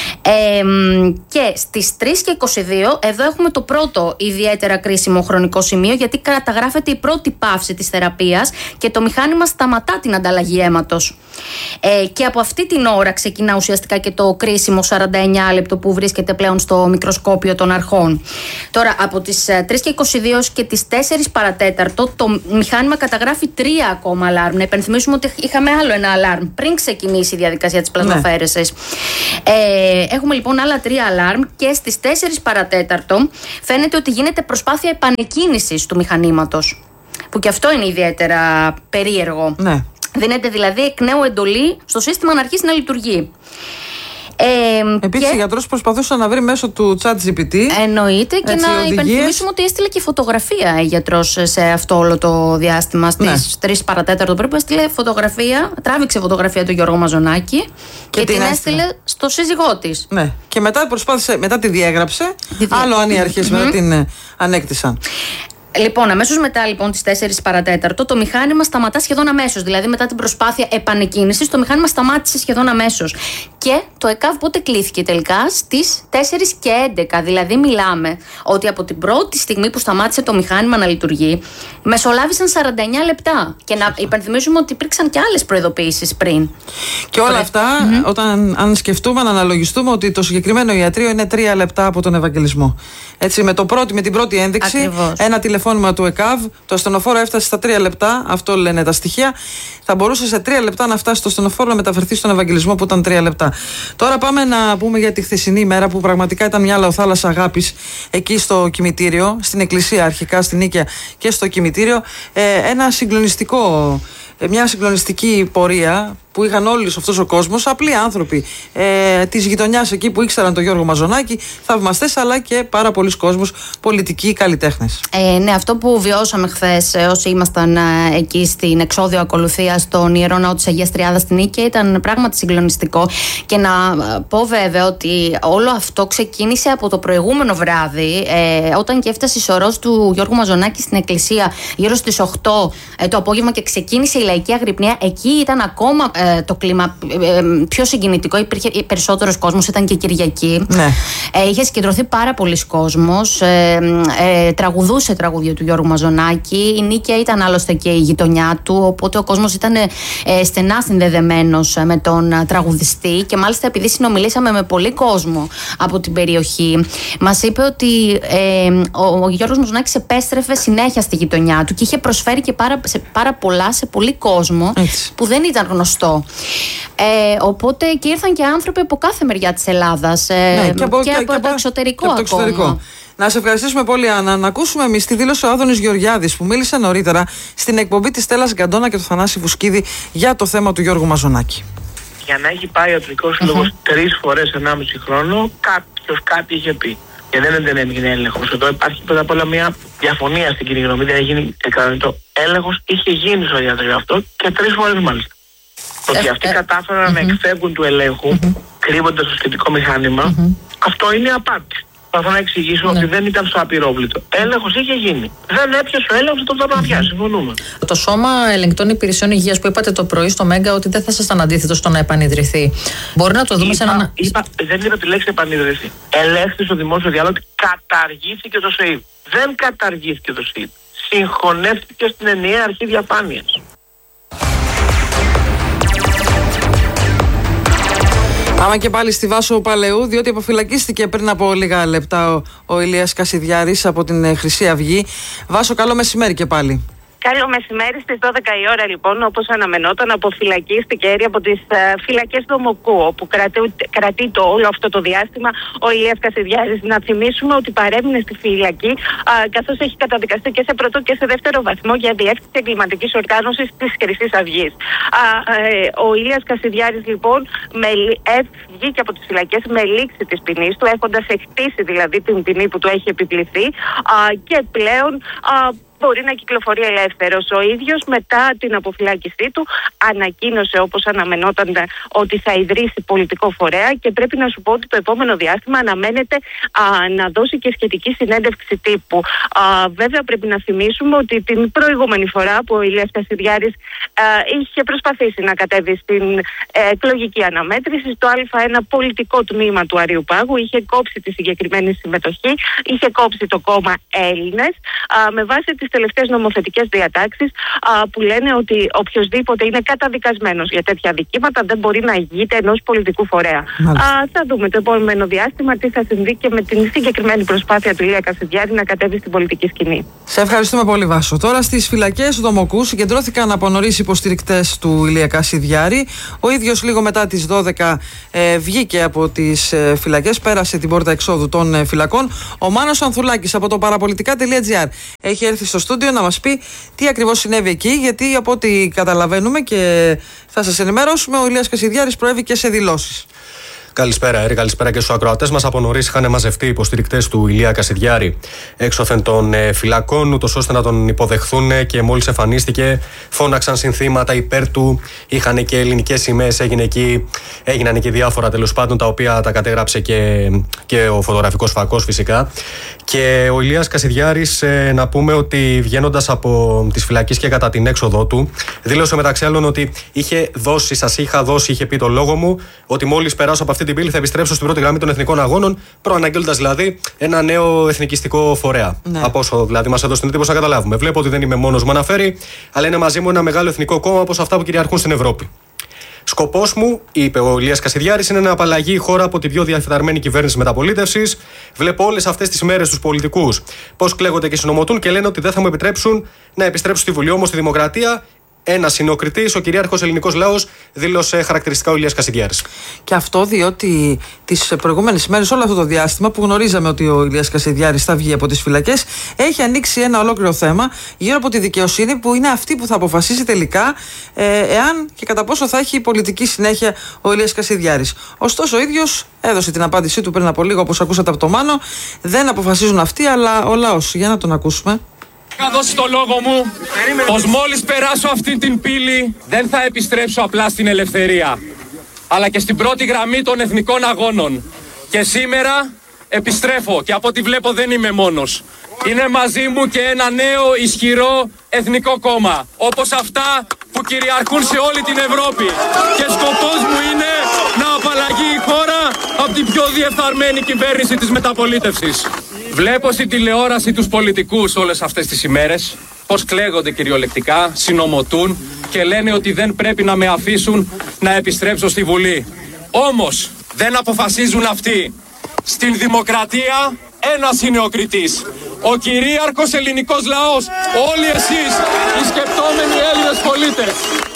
Και στις 3 και 22 εδώ έχουμε το πρώτο ιδιαίτερα κρίσιμο χρονικό σημείο, γιατί καταγράφεται η πρώτη παύση της θεραπείας και το μηχάνημα σταματά την ανταλλαγή αίματος. Και από αυτή την ώρα ξεκινά ουσιαστικά και το κρίσιμο 49 λεπτό που βρίσκεται πλέον στο μικροσκόπιο των αρχών. Τώρα από τις 3 και 22 και τις 4 παρατέταρτο το μηχάνημα καταγράφει 3 ακόμα αλάρμ. Να υπενθυμίσουμε ότι είχαμε άλλο ένα αλάρμ πριν ξεκινήσει η διαδικασία της πλασμαφαίρεσης. Έχουμε λοιπόν άλλα 3 αλάρμ και στις 4 παρατέταρτο φαίνεται ότι γίνεται προσπάθεια επανεκκίνησης του μηχανήματος, που και αυτό είναι ιδιαίτερα περίεργο. Δίνεται δηλαδή εκ νέου εντολή στο σύστημα να αρχίσει να λειτουργεί. Επίσης, ο γιατρός προσπαθούσε να βρει μέσω του ChatGPT. Εννοείται, και να υπενθυμίσουμε ότι έστειλε και φωτογραφία η γιατρός σε αυτό όλο το διάστημα. Στις 3 παρατέταρτο περίπου έστειλε φωτογραφία, τράβηξε φωτογραφία του Γιώργου Μαζονάκη και την έστειλε στο σύζυγό της. Ναι. Και μετά προσπάθησε, μετά τη διέγραψε. Άλλο αν οι αρχές μετά την ανέκτησαν. Λοιπόν, αμέσως μετά λοιπόν τις 4 παρατέταρτο το μηχάνημα σταματά σχεδόν αμέσως. Δηλαδή μετά την προσπάθεια επανεκκίνησης το μηχάνημα σταμάτησε σχεδόν αμέσως. Και το ΕΚΑΒ πότε κλήθηκε τελικά? Στις 4 και 11. Δηλαδή μιλάμε ότι από την πρώτη στιγμή που σταμάτησε το μηχάνημα να λειτουργεί μεσολάβησαν 49 λεπτά. Και να υπενθυμίσουμε ότι υπήρξαν και άλλες προειδοποιήσεις πριν. Και όλα αυτά, αν σκεφτούμε, να αναλογιστούμε ότι το συγκεκριμένο ιατρείο είναι 3 λεπτά από τον Ευαγγελισμό. Έτσι, με την πρώτη ένδειξη, ένα τηλεφώνημα του ΕΚΑΒ, το ασθενοφόρο έφτασε στα 3 λεπτά, αυτό λένε τα στοιχεία. Θα μπορούσε σε 3 λεπτά να φτάσει στο ασθενοφόρο να μεταφερθεί στον Ευαγγελισμό που ήταν 3 λεπτά. Τώρα πάμε να πούμε για τη χθεσινή ημέρα που πραγματικά ήταν μια λαοθάλασσα αγάπης εκεί στο κημητήριο, στην εκκλησία αρχικά, στην Νίκαια και στο κημητήριο. Μια συγκλονιστική πορεία που είχαν όλοι αυτός ο κόσμος, απλοί άνθρωποι της γειτονιάς εκεί που ήξεραν τον Γιώργο Μαζονάκη, θαυμαστές αλλά και πάρα πολλοί κόσμος, πολιτικοί καλλιτέχνες. Ναι, αυτό που βιώσαμε χθες όσοι ήμασταν εκεί στην εξώδιο ακολουθία στον Ιερό Ναό της Αγίας Τριάδας στην Νίκαια ήταν πράγματι συγκλονιστικό. Και να πω βέβαια ότι όλο αυτό ξεκίνησε από το προηγούμενο βράδυ, όταν και έφτασε η σωρός του Γιώργου Μαζονάκη στην εκκλησία γύρω στις 8 το απόγευμα και ξεκίνησε η λαϊκή αγρυπνία. Εκεί ήταν ακόμα το κλίμα πιο συγκινητικό, υπήρχε περισσότερος κόσμος, ήταν και Κυριακή. Ναι. Είχε συγκεντρωθεί πάρα πολλοί κόσμος, τραγουδούσε τραγούδια του Γιώργου Μαζονάκη. Η Νίκαια ήταν άλλωστε και η γειτονιά του, οπότε ο κόσμος ήταν στενά συνδεδεμένος με τον τραγουδιστή και μάλιστα επειδή συνομιλήσαμε με πολύ κόσμο από την περιοχή, μας είπε ότι ο Γιώργος Μαζονάκης επέστρεφε συνέχεια στη γειτονιά του και είχε προσφέρει και πάρα πολλά σε πολύ κόσμο που δεν ήταν γνωστό. Οπότε και ήρθαν και άνθρωποι από κάθε μεριά της Ελλάδας, και από το εξωτερικό ακόμα. Να σε ευχαριστήσουμε πολύ, Άννα. Να ακούσουμε εμείς τη δήλωση ο Άδωνης Γεωργιάδης που μίλησε νωρίτερα στην εκπομπή της Στέλλας Γκαντώνα και του Θανάση Βουσκίδη για το θέμα του Γιώργου Μαζονάκη. Για να έχει πάει ο Ιατρικός Σύλλογος 3 φορές 1,5 χρόνο, κάποιος κάτι είχε πει. Και δεν έγινε έλεγχος. Εδώ υπάρχει πρώτα απ' όλα μια διαφωνία στην κοινή γνώμη. Δεν έγινε κανονικό έλεγχος. Είχε γίνει στο ιατρικό αυτό και 3 φορές μάλιστα. Ότι αυτοί κατάφεραν να εκφεύγουν του ελέγχου, κρύβοντας το σχετικό μηχάνημα, αυτό είναι απάτη. Θα να εξηγήσω ότι δεν ήταν στο απειρόβλητο. Έλεγχος είχε γίνει. Δεν έπιασε ο έλεγχος, το θα πια. Συμφωνούμε. Το Σώμα Ελεγκτών Υπηρεσιών Υγείας που είπατε το πρωί στο Μέγκα ότι δεν θα ήσασταν αντίθετο στο να επανειδρυθεί. Μπορεί να το δούμε σε έναν. Δεν είπα τη λέξη επανειδρυθεί. Ελέγχθη στο δημόσιο διάλογο ότι καταργήθηκε το ΣΕΙΔ. Δεν καταργήθηκε το ΣΕΙΔ. Συγχωνεύτηκε στην ενιαία αρχή διαφάνειας. Πάμε και πάλι στη Βάσο Παλαιού, διότι αποφυλακίστηκε πριν από λίγα λεπτά ο Ηλίας Κασιδιάρης από την Χρυσή Αυγή. Βάσο, καλό μεσημέρι και πάλι. Καλό μεσημέρι, στις 12 η ώρα λοιπόν, όπως αναμενόταν, αποφυλακίστηκε από τις φυλακές Δομοκού, όπου κρατεί το όλο αυτό το διάστημα ο Ηλίας Κασιδιάρης. Να θυμίσουμε ότι παρέμεινε στη φυλακή, καθώς έχει καταδικαστεί και σε πρώτο και σε δεύτερο βαθμό για διεύθυνση εγκληματικής οργάνωσης της Χρυσής Αυγής. Ο Ηλίας Κασιδιάρης λοιπόν βγήκε από τις φυλακές με λήξη της ποινής του, έχοντας εκτίσει δηλαδή την ποινή που του έχει επιβληθεί και πλέον μπορεί να κυκλοφορεί ελεύθερος. Ο ίδιος μετά την αποφυλάκησή του ανακοίνωσε, όπως αναμενόταν, ότι θα ιδρύσει πολιτικό φορέα και πρέπει να σου πω ότι το επόμενο διάστημα αναμένεται να δώσει και σχετική συνέντευξη τύπου. Βέβαια πρέπει να θυμίσουμε ότι την προηγούμενη φορά που ο Ηλίας Κασιδιάρης είχε προσπαθήσει να κατέβει στην εκλογική αναμέτρηση στο Α1 πολιτικό τμήμα του Αριουπάγου, είχε κόψει τη συγκεκριμένη συμμετοχή, είχε κόψει το κόμμα Έλληνες με βάση τις τελευταίες νομοθετικές διατάξεις που λένε ότι οποιοσδήποτε είναι καταδικασμένος για τέτοια δικήματα δεν μπορεί να ηγείται ενός πολιτικού φορέα. Θα δούμε το επόμενο διάστημα τι θα συμβεί και με την συγκεκριμένη προσπάθεια του Ηλία Κασιδιάρη να κατέβει στην πολιτική σκηνή. Σε ευχαριστούμε πολύ, Βάσο. Τώρα στις φυλακές Δομοκού συγκεντρώθηκαν από νωρίς υποστηρικτές του Ηλία Κασιδιάρη. Ο ίδιος λίγο μετά τις 12 βγήκε από τις φυλακές, πέρασε την πόρτα εξόδου των φυλακών. Ο Μάνος Ανθουλάκης από το παραπολιτικά.gr έχει έρθει στο στούντιο να μας πει τι ακριβώς συνέβη εκεί, γιατί από ό,τι καταλαβαίνουμε και θα σας ενημερώσουμε, ο Ηλίας Κασιδιάρης προέβη και σε δηλώσεις. Καλησπέρα, Έρη, καλησπέρα και στους ακροατές μας. Από νωρίς είχαν μαζευτεί υποστηρικτές του Ηλία Κασιδιάρη έξωθεν των φυλακών, ούτως ώστε να τον υποδεχθούν, και μόλις εμφανίστηκε φώναξαν συνθήματα υπέρ του. Είχαν και ελληνικές σημαίες, έγιναν και διάφορα τέλος πάντων, τα οποία τα κατέγραψε και ο φωτογραφικός φακός φυσικά. Και ο Ηλίας Κασιδιάρης, να πούμε ότι βγαίνοντας από τις φυλακές και κατά την έξοδό του, δήλωσε μεταξύ άλλων ότι είχε πει το λόγο μου, ότι μόλις περάσω από αυτή την πύλη θα επιστρέψω στην πρώτη γραμμή των εθνικών αγώνων, προαναγγέλλοντας δηλαδή ένα νέο εθνικιστικό φορέα. Ναι. Από όσο δηλαδή μας έδωσε την εντύπωση να καταλάβουμε. Βλέπω ότι δεν είμαι μόνος μου, αναφέρει, αλλά είναι μαζί μου ένα μεγάλο εθνικό κόμμα όπως αυτά που κυριαρχούν στην Ευρώπη. Σκοπός μου, είπε ο Ηλίας Κασιδιάρης, είναι να απαλλαγεί η χώρα από την πιο διαφθαρμένη κυβέρνηση μεταπολίτευσης. Βλέπω όλες αυτές τις μέρες τους πολιτικούς πώς κλαίγονται και συνομωτούν και λένε ότι δεν θα μου επιτρέψουν να επιστρέψω στη Βουλή. Όμως στη δημοκρατία Ένας είναι ο κριτής, ο κυρίαρχος ελληνικός λαός, δήλωσε χαρακτηριστικά ο Ηλίας Κασιδιάρης. Και αυτό διότι τις προηγούμενες ημέρες, όλο αυτό το διάστημα που γνωρίζαμε ότι ο Ηλίας Κασιδιάρης θα βγει από τις φυλακές, έχει ανοίξει ένα ολόκληρο θέμα γύρω από τη δικαιοσύνη, που είναι αυτή που θα αποφασίσει τελικά εάν και κατά πόσο θα έχει πολιτική συνέχεια ο Ηλίας Κασιδιάρης. Ωστόσο, ο ίδιος έδωσε την απάντησή του πριν από λίγο, όπως ακούσατε από το Μάνο. Δεν αποφασίζουν αυτοί, αλλά ο λαός. Για να τον ακούσουμε. Είχα δώσει το λόγο μου πως μόλις περάσω αυτή την πύλη δεν θα επιστρέψω απλά στην ελευθερία, αλλά και στην πρώτη γραμμή των εθνικών αγώνων. Και σήμερα επιστρέφω και από ό,τι βλέπω δεν είμαι μόνος. Είναι μαζί μου και ένα νέο ισχυρό εθνικό κόμμα, όπως αυτά που κυριαρχούν σε όλη την Ευρώπη. Και σκοπός μου είναι να απαλλαγεί η χώρα από την πιο διεφθαρμένη κυβέρνηση της μεταπολίτευσης. Βλέπω στην τηλεόραση τους πολιτικούς όλες αυτές τις ημέρες πως κλαίγονται κυριολεκτικά, συνομωτούν και λένε ότι δεν πρέπει να με αφήσουν να επιστρέψω στη Βουλή. Όμως δεν αποφασίζουν αυτοί. Στην δημοκρατία ένας είναι ο κριτής. Ο κυρίαρχος ελληνικός λαός. Όλοι εσείς, οι σκεπτόμενοι Έλληνες πολίτες.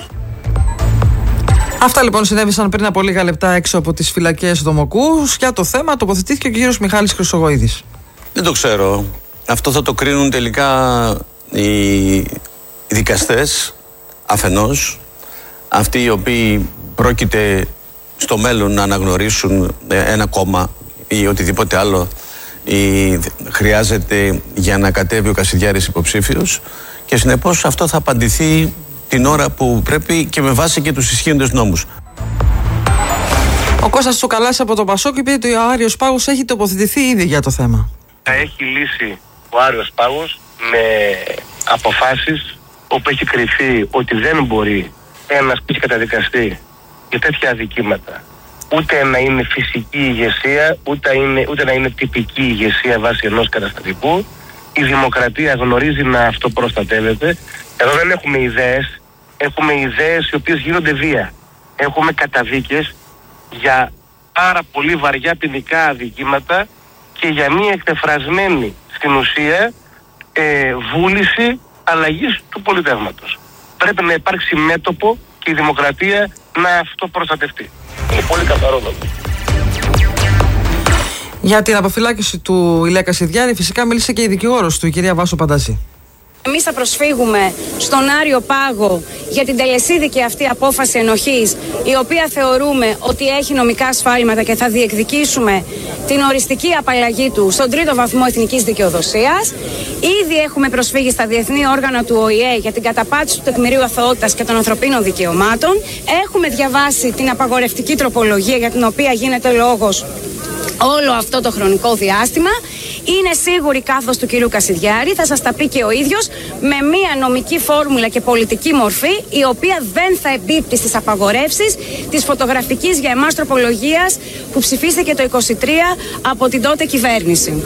Αυτά λοιπόν συνέβησαν πριν από λίγα λεπτά έξω από τις φυλακές Δομοκούς. Για το θέμα τοποθετήθηκε ο κύριος Μιχάλης Χρυσογοίδης. Δεν το ξέρω. Αυτό θα το κρίνουν τελικά οι δικαστές αφενός, αυτοί οι οποίοι πρόκειται στο μέλλον να αναγνωρίσουν ένα κόμμα ή οτιδήποτε άλλο χρειάζεται για να κατέβει ο Κασιδιάρης υποψήφιος, και συνεπώς αυτό θα απαντηθεί την ώρα που πρέπει και με βάση και τους ισχύοντες νόμους. Ο Κώστας Τσουκαλάς από το Πασόκ είπε ότι ο Άριος Πάγος έχει τοποθετηθεί ήδη για το θέμα. Θα έχει λύσει ο Άριος Πάγος με αποφάσεις όπου έχει κριθεί ότι δεν μπορεί ένας που έχει καταδικαστεί για τέτοια αδικήματα ούτε να είναι φυσική ηγεσία, ούτε να είναι τυπική ηγεσία βάσει ενός καταστατικού. Η δημοκρατία γνωρίζει να αυτοπροστατεύεται. Εδώ δεν έχουμε ιδέες, έχουμε ιδέες οι οποίες γίνονται βία. Έχουμε καταδίκες για πάρα πολύ βαριά ποινικά αδικήματα και για μία εκτεφρασμένη στην ουσία βούληση αλλαγής του πολιτεύματος. Πρέπει να υπάρξει μέτωπο και η δημοκρατία να αυτοπροστατευτεί. Είναι πολύ καθαρό εδώ. Για την αποφυλάκηση του Ηλία Κασιδιάρη φυσικά μίλησε και η δικηγόρος του, η κυρία Βάσο Πανταζή. Εμείς θα προσφύγουμε στον Άριο Πάγο για την τελεσίδικη αυτή απόφαση ενοχής, η οποία θεωρούμε ότι έχει νομικά σφάλματα, και θα διεκδικήσουμε την οριστική απαλλαγή του στον 3ο βαθμό εθνικής δικαιοδοσίας. Ήδη έχουμε προσφύγει στα διεθνή όργανα του ΟΗΕ για την καταπάτηση του τεκμηρίου αθωότητας και των ανθρωπίνων δικαιωμάτων. Έχουμε διαβάσει την απαγορευτική τροπολογία για την οποία γίνεται λόγος όλο αυτό το χρονικό διάστημα. Είναι σίγουρη κάθος του κυρίου Κασιδιάρη, θα σας τα πει και ο ίδιος, με μια νομική φόρμουλα και πολιτική μορφή, η οποία δεν θα εμπίπτει στις απαγορεύσεις της φωτογραφικής για εμάς τροπολογίας που ψηφίστηκε το 2023 από την τότε κυβέρνηση.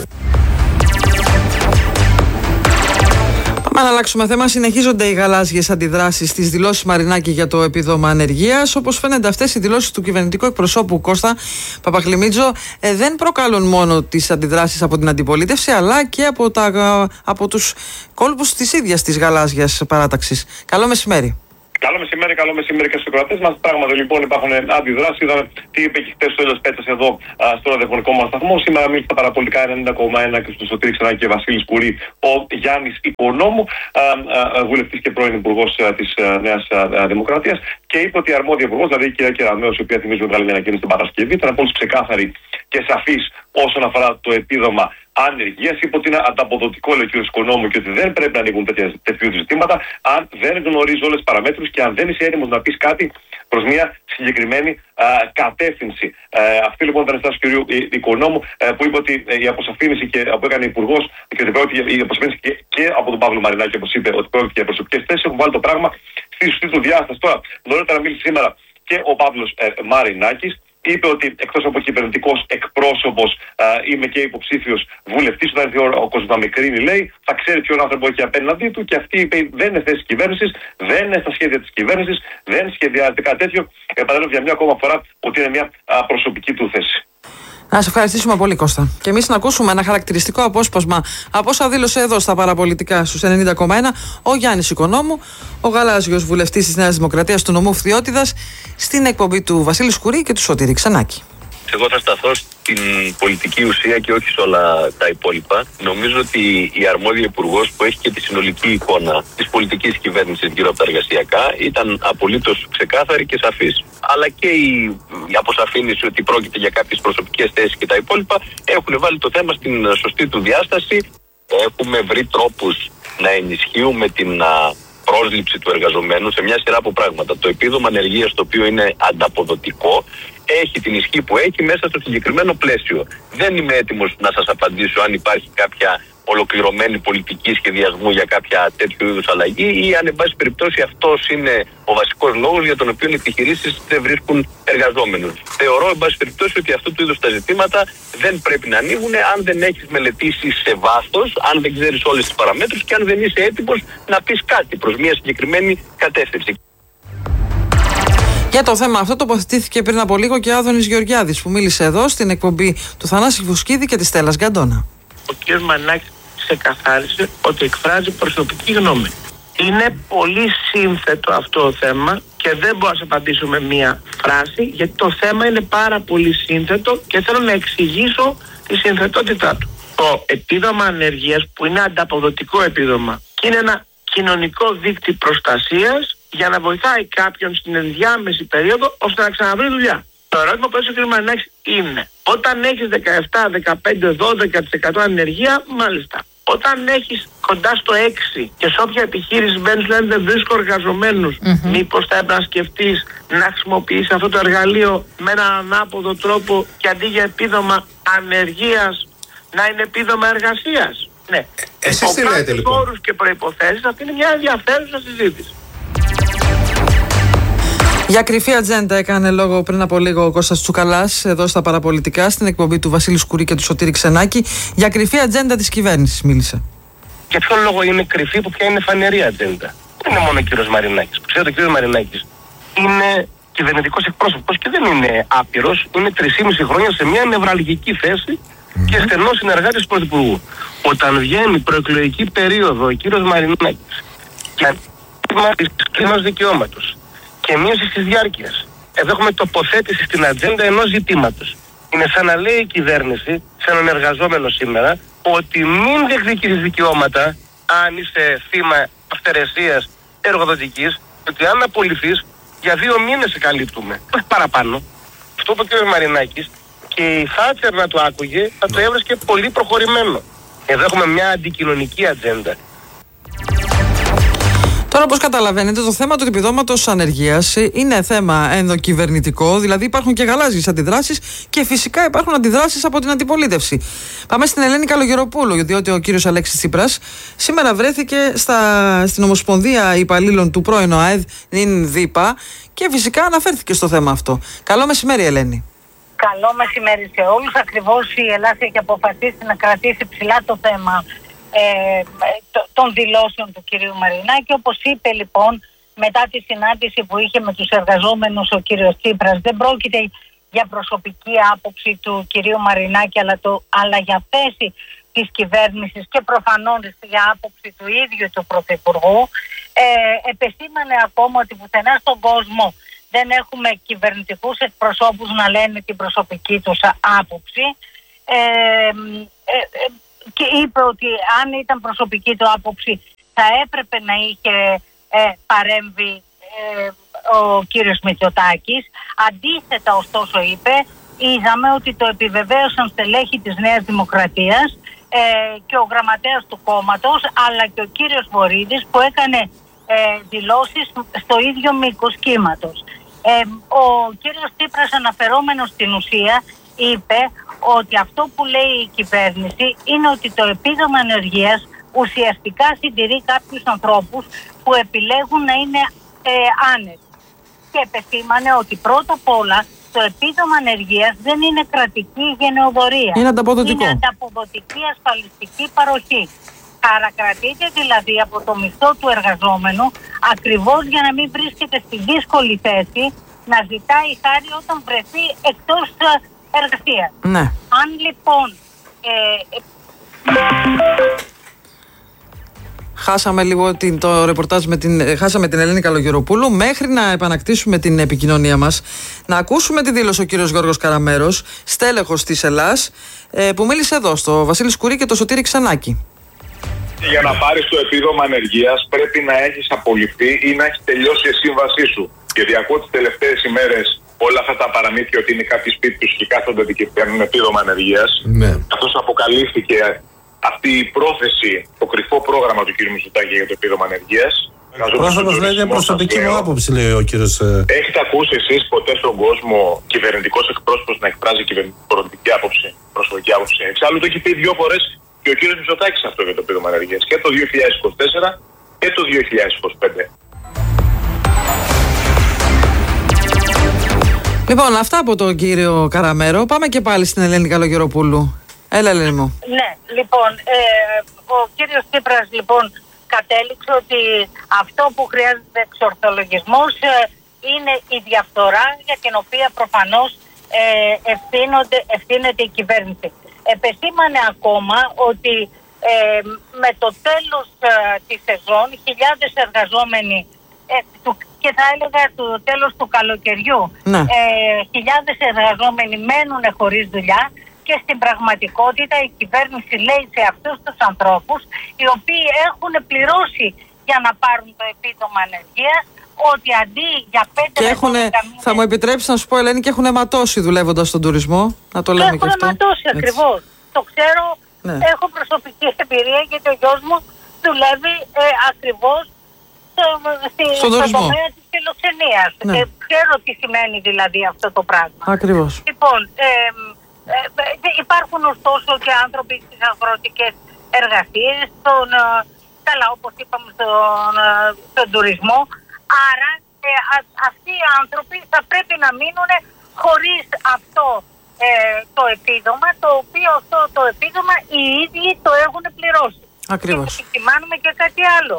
Αν αλλάξουμε θέμα, συνεχίζονται οι γαλάζιες αντιδράσεις στις δηλώσεις Μαρινάκη για το επίδομα ανεργίας. Όπως φαίνεται, αυτές οι δηλώσεις του κυβερνητικού εκπροσώπου Κώστα Παπαχλημίτζο δεν προκαλούν μόνο τις αντιδράσεις από την αντιπολίτευση, αλλά και από τους κόλπους της ίδιας της γαλάζιας παράταξης. Καλό μεσημέρι. Καλό μεσημέρι και στους ακροατές μας. Πράγματι λοιπόν υπάρχουν αντιδράσεις. Είδαμε τι είπε και χθες ο Έλλος Πέτσας εδώ στο ραδιοφωνικό μας σταθμό. Σήμερα μίλησε στα παραπολιτικά 90,1 και στο Σωτήρη Ξενάκη και Βασίλης Κουρί ο Γιάννης Οικονόμου, βουλευτής και πρώην υπουργός της Νέας Δημοκρατίας, και είπε ότι η αρμόδια υπουργός, δηλαδή η κυρία Κεραμέως, η οποία θυμίζουμε βγάλει μια ανακοίνωση την Παρασκευή, ήταν απόλυτα ξεκάθαρη και σαφής όσον αφορά το επίδομα ανεργίας. Είπε ότι είναι ανταποδοτικό, λέει ο κ. Οικονόμου, και ότι δεν πρέπει να ανοίγουν τέτοιου ζητήματα αν δεν γνωρίζει όλες τις παραμέτρους και αν δεν είσαι έτοιμος να πεις κάτι προς μια συγκεκριμένη κατεύθυνση. Αυτή λοιπόν ήταν η στάση του κ. Οικονόμου, που είπε ότι η αποσαφήνιση που έκανε ο Υπουργός και ότι πρόκειται η αποσαφήνιση και από τον Παύλο Μαρινάκη, όπως είπε, ότι πρόκειται για προσωπικές θέσεις, έχουν βάλει το πράγμα στη σωστή του διάσταση. Τώρα, νωρίτερα μίλησε σήμερα και ο Παύλος Μαρινάκης. Είπε ότι εκτός από κυβερνητικός εκπρόσωπος είμαι και υποψήφιος βουλευτής. Όταν έρθει ο κόσμος να με κρίνει, λέει, θα ξέρει ποιον άνθρωπο έχει απέναντί του, και αυτή είπε δεν είναι θέση κυβέρνησης, δεν είναι στα σχέδια της κυβέρνησης, δεν σχεδιάζεται κάτι τέτοιο. Επαναλαμβάνω για μια ακόμα φορά ότι είναι μια προσωπική του θέση. Να σε ευχαριστήσουμε πολύ, Κώστα. Και εμείς να ακούσουμε ένα χαρακτηριστικό απόσπασμα από όσα δήλωσε εδώ στα παραπολιτικά στους 90,1 ο Γιάννης Οικονόμου, ο γαλάζιος βουλευτής της Νέας Δημοκρατίας του νομού Φθιώτιδας, στην εκπομπή του Βασίλη Σκουρί και του Σωτήρη Ξενάκη. Εγώ θα σταθώ στην πολιτική ουσία και όχι σε όλα τα υπόλοιπα. Νομίζω ότι η αρμόδια υπουργός που έχει και τη συνολική εικόνα της πολιτικής κυβέρνησης γύρω από τα εργασιακά ήταν απολύτως ξεκάθαρη και σαφής. Αλλά και η αποσαφήνιση ότι πρόκειται για κάποιες προσωπικές θέσεις και τα υπόλοιπα έχουν βάλει το θέμα στην σωστή του διάσταση. Έχουμε βρει τρόπους να ενισχύουμε την πρόσληψη του εργαζομένου σε μια σειρά από πράγματα. Το επίδομα ανεργίας, το οποίο είναι ανταποδοτικό, έχει την ισχύ που έχει μέσα στο συγκεκριμένο πλαίσιο. Δεν είμαι έτοιμος να σας απαντήσω αν υπάρχει κάποια ολοκληρωμένη πολιτική σχεδιασμού για κάποια τέτοιου είδους αλλαγή ή αν, εν πάση περιπτώσει, αυτός είναι ο βασικός λόγος για τον οποίο οι επιχειρήσεις δεν βρίσκουν εργαζόμενους. Θεωρώ, εν πάση περιπτώσει, ότι αυτού του είδους τα ζητήματα δεν πρέπει να ανοίγουν αν δεν έχεις μελετήσει σε βάθος, αν δεν ξέρεις όλες τις παραμέτρους και αν δεν είσαι έτοιμος να πεις κάτι προς μια συγκεκριμένη κατεύθυνση. Για το θέμα αυτό τοποθετήθηκε πριν από λίγο και ο Άδωνης Γεωργιάδης, που μίλησε εδώ στην εκπομπή του Θανάση Φουσκίδη και της Στέλλας Γκαντόνα. Ο κ. Μαρινάκης ξεκαθάρισε ότι εκφράζει προσωπική γνώμη. Είναι πολύ σύνθετο αυτό το θέμα και δεν μπορώ να σας απαντήσω με μία φράση, γιατί το θέμα είναι πάρα πολύ σύνθετο και θέλω να εξηγήσω τη συνθετότητά του. Το επίδομα ανεργίας, που είναι ανταποδοτικό επίδομα και είναι ένα κοινωνικό δίκτυο προστασίας για να βοηθάει κάποιον στην ενδιάμεση περίοδο ώστε να ξαναβρει δουλειά. Το ερώτημα που έθεσε ο κ. Μαρινάκης είναι, όταν έχεις 17, 15, 12% ανεργία, μάλιστα. Όταν έχεις κοντά στο 6 και σε όποια επιχείρηση μπαίνεις λένε δεν βρίσκω εργαζομένους, μήπως θα έπρεπε να σκεφτείς να χρησιμοποιήσεις αυτό το εργαλείο με έναν ανάποδο τρόπο και αντί για επίδομα ανεργίας να είναι επίδομα εργασίας? Ναι. Εσείς τι λέτε λοιπόν? Όρους και προϋποθέσεις, αυτή είναι μια ενδιαφέρουσα συζήτηση. Για κρυφή ατζέντα έκανε λόγο πριν από λίγο ο Κώστας Τσουκαλάς εδώ στα παραπολιτικά, στην εκπομπή του Βασίλη Σκουρί και του Σωτήρη Ξενάκη. Για κρυφή ατζέντα της κυβέρνησης μίλησε. Για ποιον λόγο είναι κρυφή, που πια είναι φανερή ατζέντα? Δεν είναι μόνο ο κύριος Μαρινάκης. Που ξέρετε, ο κύριος Μαρινάκης είναι κυβερνητικός εκπρόσωπος και δεν είναι άπειρος. Είναι 3,5 χρόνια σε μια νευραλγική θέση και στενός συνεργάτης του Πρωθυπουργού. Όταν βγαίνει προεκλογική περίοδο ο κύριος Μαρινάκης και ανέβημα δικαιώματος και μείωση της διάρκειας, εδώ έχουμε τοποθέτηση στην ατζέντα ενός ζητήματος. Είναι σαν να λέει η κυβέρνηση σε έναν εργαζόμενο σήμερα ότι μην διεκδικήσεις δικαιώματα αν είσαι θύμα αυθαιρεσίας εργοδοτικής, ότι αν απολυθείς για 2 μήνες σε καλύπτουμε, όχι παραπάνω. Αυτό που είπε ο κ. Μαρινάκης και η Θάτσερ να το άκουγε θα το έβρισκε πολύ προχωρημένο. Εδώ έχουμε μια αντικοινωνική ατζέντα. Τώρα, όπως καταλαβαίνετε, το θέμα του επιδόματος ανεργίας είναι θέμα ενδοκυβερνητικό, δηλαδή υπάρχουν και γαλάζιες αντιδράσεις και φυσικά υπάρχουν αντιδράσεις από την αντιπολίτευση. Πάμε στην Ελένη Καλογεροπούλου, διότι ο κύριος Αλέξης Τσίπρας σήμερα βρέθηκε στην Ομοσπονδία Υπαλλήλων του πρώην ΟΑΕΔ, νυν ΔΥΠΑ, και φυσικά αναφέρθηκε στο θέμα αυτό. Καλό μεσημέρι, Ελένη. Καλό μεσημέρι σε όλους. Ακριβώς η Ελλάδα έχει αποφασίσει να κρατήσει ψηλά το θέμα των δηλώσεων του κυρίου Μαρινάκη. Όπως είπε λοιπόν μετά τη συνάντηση που είχε με τους εργαζόμενους ο κύριος Τσίπρας, δεν πρόκειται για προσωπική άποψη του κυρίου Μαρινάκη αλλά για θέση της κυβέρνησης και προφανώς για άποψη του ίδιου του Πρωθυπουργού. Επεσήμανε ακόμα ότι πουθενά στον κόσμο δεν έχουμε κυβερνητικούς εκπροσώπους να λένε την προσωπική τους άποψη. Και είπε ότι αν ήταν προσωπική του άποψη θα έπρεπε να είχε παρέμβει ο κύριος Μητσοτάκης. Αντίθετα, ωστόσο, είπε, είδαμε ότι το επιβεβαίωσαν στελέχη της Νέας Δημοκρατίας και ο γραμματέας του κόμματος, αλλά και ο κύριος Βορίδης, που έκανε δηλώσεις στο ίδιο μήκος κύματος. Ο κύριος Τσίπρας, αναφερόμενος στην ουσία, είπε ότι αυτό που λέει η κυβέρνηση είναι ότι το επίδομα ανεργίας ουσιαστικά συντηρεί κάποιους ανθρώπους που επιλέγουν να είναι άνεργοι. Και επεσήμανε ότι πρώτα απ' όλα το επίδομα ανεργίας δεν είναι κρατική γενεοδορία. Είναι ανταποδοτικό. Είναι ανταποδοτική ασφαλιστική παροχή. Παρακρατείται δηλαδή από το μισθό του εργαζόμενου, ακριβώς για να μην βρίσκεται στη δύσκολη θέση να ζητάει χάρη όταν βρεθεί εκτός εργασίας. Ναι. Αν λοιπόν χάσαμε λίγο το ρεπορτάζ χάσαμε την Ελένη Καλογεροπούλου. Μέχρι να επανακτήσουμε την επικοινωνία μας, να ακούσουμε τη δήλωση ο κύριος Γιώργος Καραμέρος, στέλεχος της ΕΛΑΣ, που μίλησε εδώ στο Βασίλη Σκουρί και το Σωτήρη Ξενάκη. Για να πάρεις το επίδομα ανεργίας πρέπει να έχεις απολυθεί ή να έχεις τελειώσει η σύμβασή σου. Γιατί ακούω τις τελευταίες ημέρες όλα αυτά τα παραμύθια ότι είναι κάποιοι σπίτι τους και κάθονται και παίρνουν επίδομα ανεργίας. Ναι. Καθώς αποκαλύφθηκε αυτή η πρόθεση, το κρυφό πρόγραμμα του κ. Μητσοτάκη για το επίδομα ανεργίας. Πρόσωπος λέει είναι προσωπική μου άποψη, λέει ο κύριος. Έχετε ακούσει εσείς ποτέ στον κόσμο κυβερνητικός εκπρόσωπος να εκφράζει κυβερνητική άποψη, προσωπική άποψη? Εξάλλου το έχει πει 2 φορές και ο κ. Μητσοτάκης αυτό για το επίδομα ανεργίας. Και το 2024 και το 2025. Λοιπόν, αυτά από τον κύριο Καραμέρο. Πάμε και πάλι στην Ελένη Καλογεροπούλου. Έλα, Ελένη μου. Ναι, λοιπόν, ο κύριος Τσίπρας λοιπόν κατέληξε ότι αυτό που χρειάζεται εξορθολογισμός είναι η διαφθορά για την οποία προφανώς ευθύνεται η κυβέρνηση. Επεσήμανε ακόμα ότι με το τέλος της σεζόν χιλιάδες εργαζόμενοι και θα έλεγα το τέλος του καλοκαιριού χιλιάδες εργαζόμενοι μένουν χωρίς δουλειά και στην πραγματικότητα η κυβέρνηση λέει σε αυτούς τους ανθρώπους οι οποίοι έχουν πληρώσει για να πάρουν το επίδομα ανεργίας ότι αντί για 5 και θα μου επιτρέψεις να σου πω, Ελένη, και έχουν αιματώσει δουλεύοντας στον τουρισμό. Να το λέμε και αυτό. Έχουν αιματώσει ακριβώς. Το ξέρω, έχω προσωπική εμπειρία γιατί ο γιος μου δουλεύει ακριβώς στον τομέα της φιλοξενίας. Και ξέρω τι σημαίνει δηλαδή αυτό το πράγμα. Ακριβώς. Λοιπόν, υπάρχουν ωστόσο και άνθρωποι στις αγροτικές εργασίες, καλά όπως είπαμε στον τουρισμό. Άρα αυτοί οι άνθρωποι θα πρέπει να μείνουν χωρίς αυτό το επίδομα, το οποίο αυτό το επίδομα οι ίδιοι το έχουν πληρώσει. Ακριβώς. Και επισημάνουμε και κάτι άλλο.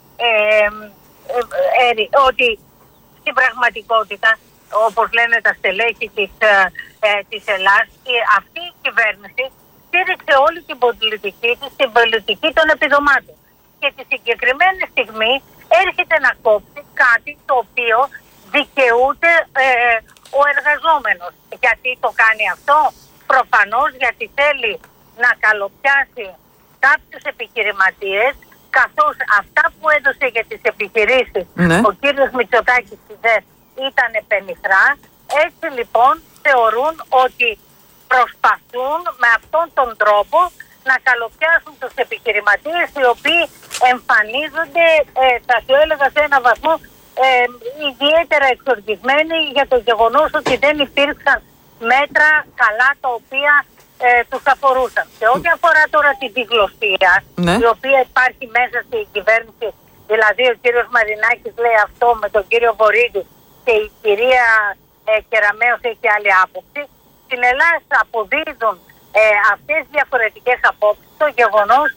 Ότι στην πραγματικότητα, όπως λένε τα στελέχη της Ελλάς, αυτή η κυβέρνηση στήριξε όλη την πολιτική της, την πολιτική των επιδομάτων. Και τη συγκεκριμένη στιγμή έρχεται να κόψει κάτι το οποίο δικαιούται ο εργαζόμενος. Γιατί το κάνει αυτό? Προφανώς γιατί θέλει να καλοπιάσει κάποιους επιχειρηματίες, καθώς αυτά που έδωσε για τις επιχειρήσεις ο κύριος Μητσοτάκης ήταν πενιχρά. Έτσι λοιπόν θεωρούν ότι προσπαθούν με αυτόν τον τρόπο να καλοπιάσουν τους επιχειρηματίες οι οποίοι εμφανίζονται, θα σου έλεγα, σε ένα βαθμό ιδιαίτερα εξοργισμένοι για το γεγονός ότι δεν υπήρξαν μέτρα καλά τα οποία τους αφορούσαν. Σε ό,τι αφορά τώρα τη διγλωσία, η οποία υπάρχει μέσα στην κυβέρνηση, δηλαδή ο κύριος Μαρινάκης λέει αυτό με τον κύριο Βορίδη και η κυρία Κεραμέως έχει άλλη άποψη, στην Ελλάδα αποδίδουν αυτές τις διαφορετικές απόψεις το γεγονός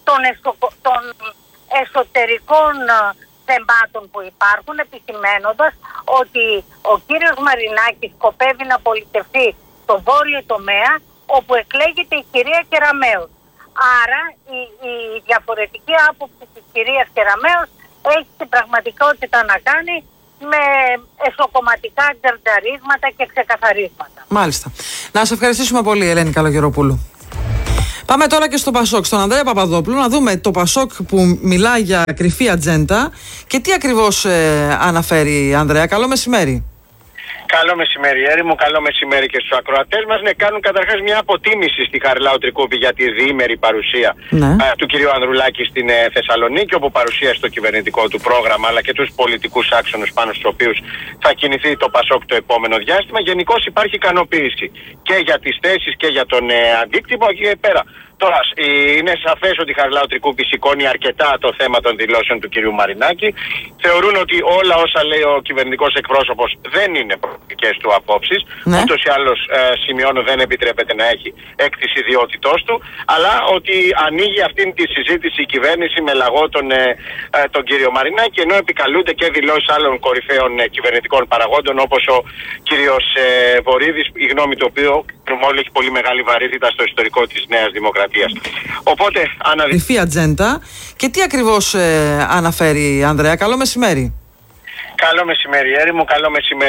των εσωτερικών θεμάτων που υπάρχουν, επισημαίνοντας ότι ο κύριος Μαρινάκης σκοπεύει να πολιτευτεί το βόρειο τομέα όπου εκλέγεται η κυρία Κεραμέως. Άρα η διαφορετική άποψη της κυρίας Κεραμέως έχει στην πραγματικότητα να κάνει με εσωκομματικά τζαρτζαρίσματα και ξεκαθαρίσματα. Μάλιστα. Να σε ευχαριστήσουμε πολύ, Ελένη Καλογεροπούλου. Πάμε τώρα και στο Πασόκ, στον Ανδρέα Παπαδόπουλο, να δούμε το Πασόκ που μιλά για κρυφή ατζέντα και τι ακριβώς αναφέρει, Ανδρέα. Καλό μεσημέρι. Καλό μεσημέρι, Έρημο. Καλό μεσημέρι και στους ακροατές μας. Ναι, κάνουν καταρχάς μια αποτίμηση στη Χαριλάου Τρικούπη για τη διήμερη παρουσία του κυρίου Ανδρουλάκη στην Θεσσαλονίκη, όπου παρουσίασε το κυβερνητικό του πρόγραμμα αλλά και τους πολιτικούς άξονες πάνω στους οποίους θα κινηθεί το Πασόκ το επόμενο διάστημα. Γενικώς υπάρχει ικανοποίηση και για τις θέσεις και για τον αντίκτυπο και πέρα. Τώρα, είναι σαφές ότι η Χαριλάου Τρικούπη σηκώνει αρκετά το θέμα των δηλώσεων του κυρίου Μαρινάκη. Θεωρούν ότι όλα όσα λέει ο κυβερνητικός εκπρόσωπος δεν είναι προσωπικές του απόψεις. Ούτως ή άλλως, σημειώνω, δεν επιτρέπεται να έχει έκτηση ιδιότητός του. Αλλά ότι ανοίγει αυτήν τη συζήτηση η κυβέρνηση με λαγό τον κύριο Μαρινάκη, ενώ επικαλούνται και δηλώσεις άλλων κορυφαίων κυβερνητικών παραγόντων, όπως ο κύριος Βορίδης, η γνώμη του οποίου Όλοι έχει πολύ μεγάλη βαρύτητα στο ιστορικό της Νέας Δημοκρατίας. Οπότε αναδειχθεί ατζέντα. Και τι ακριβώς αναφέρει, Ανδρέα? Καλό μεσημέρι. Καλό μεσημέρι, Έρημο, καλό μεσημέρι.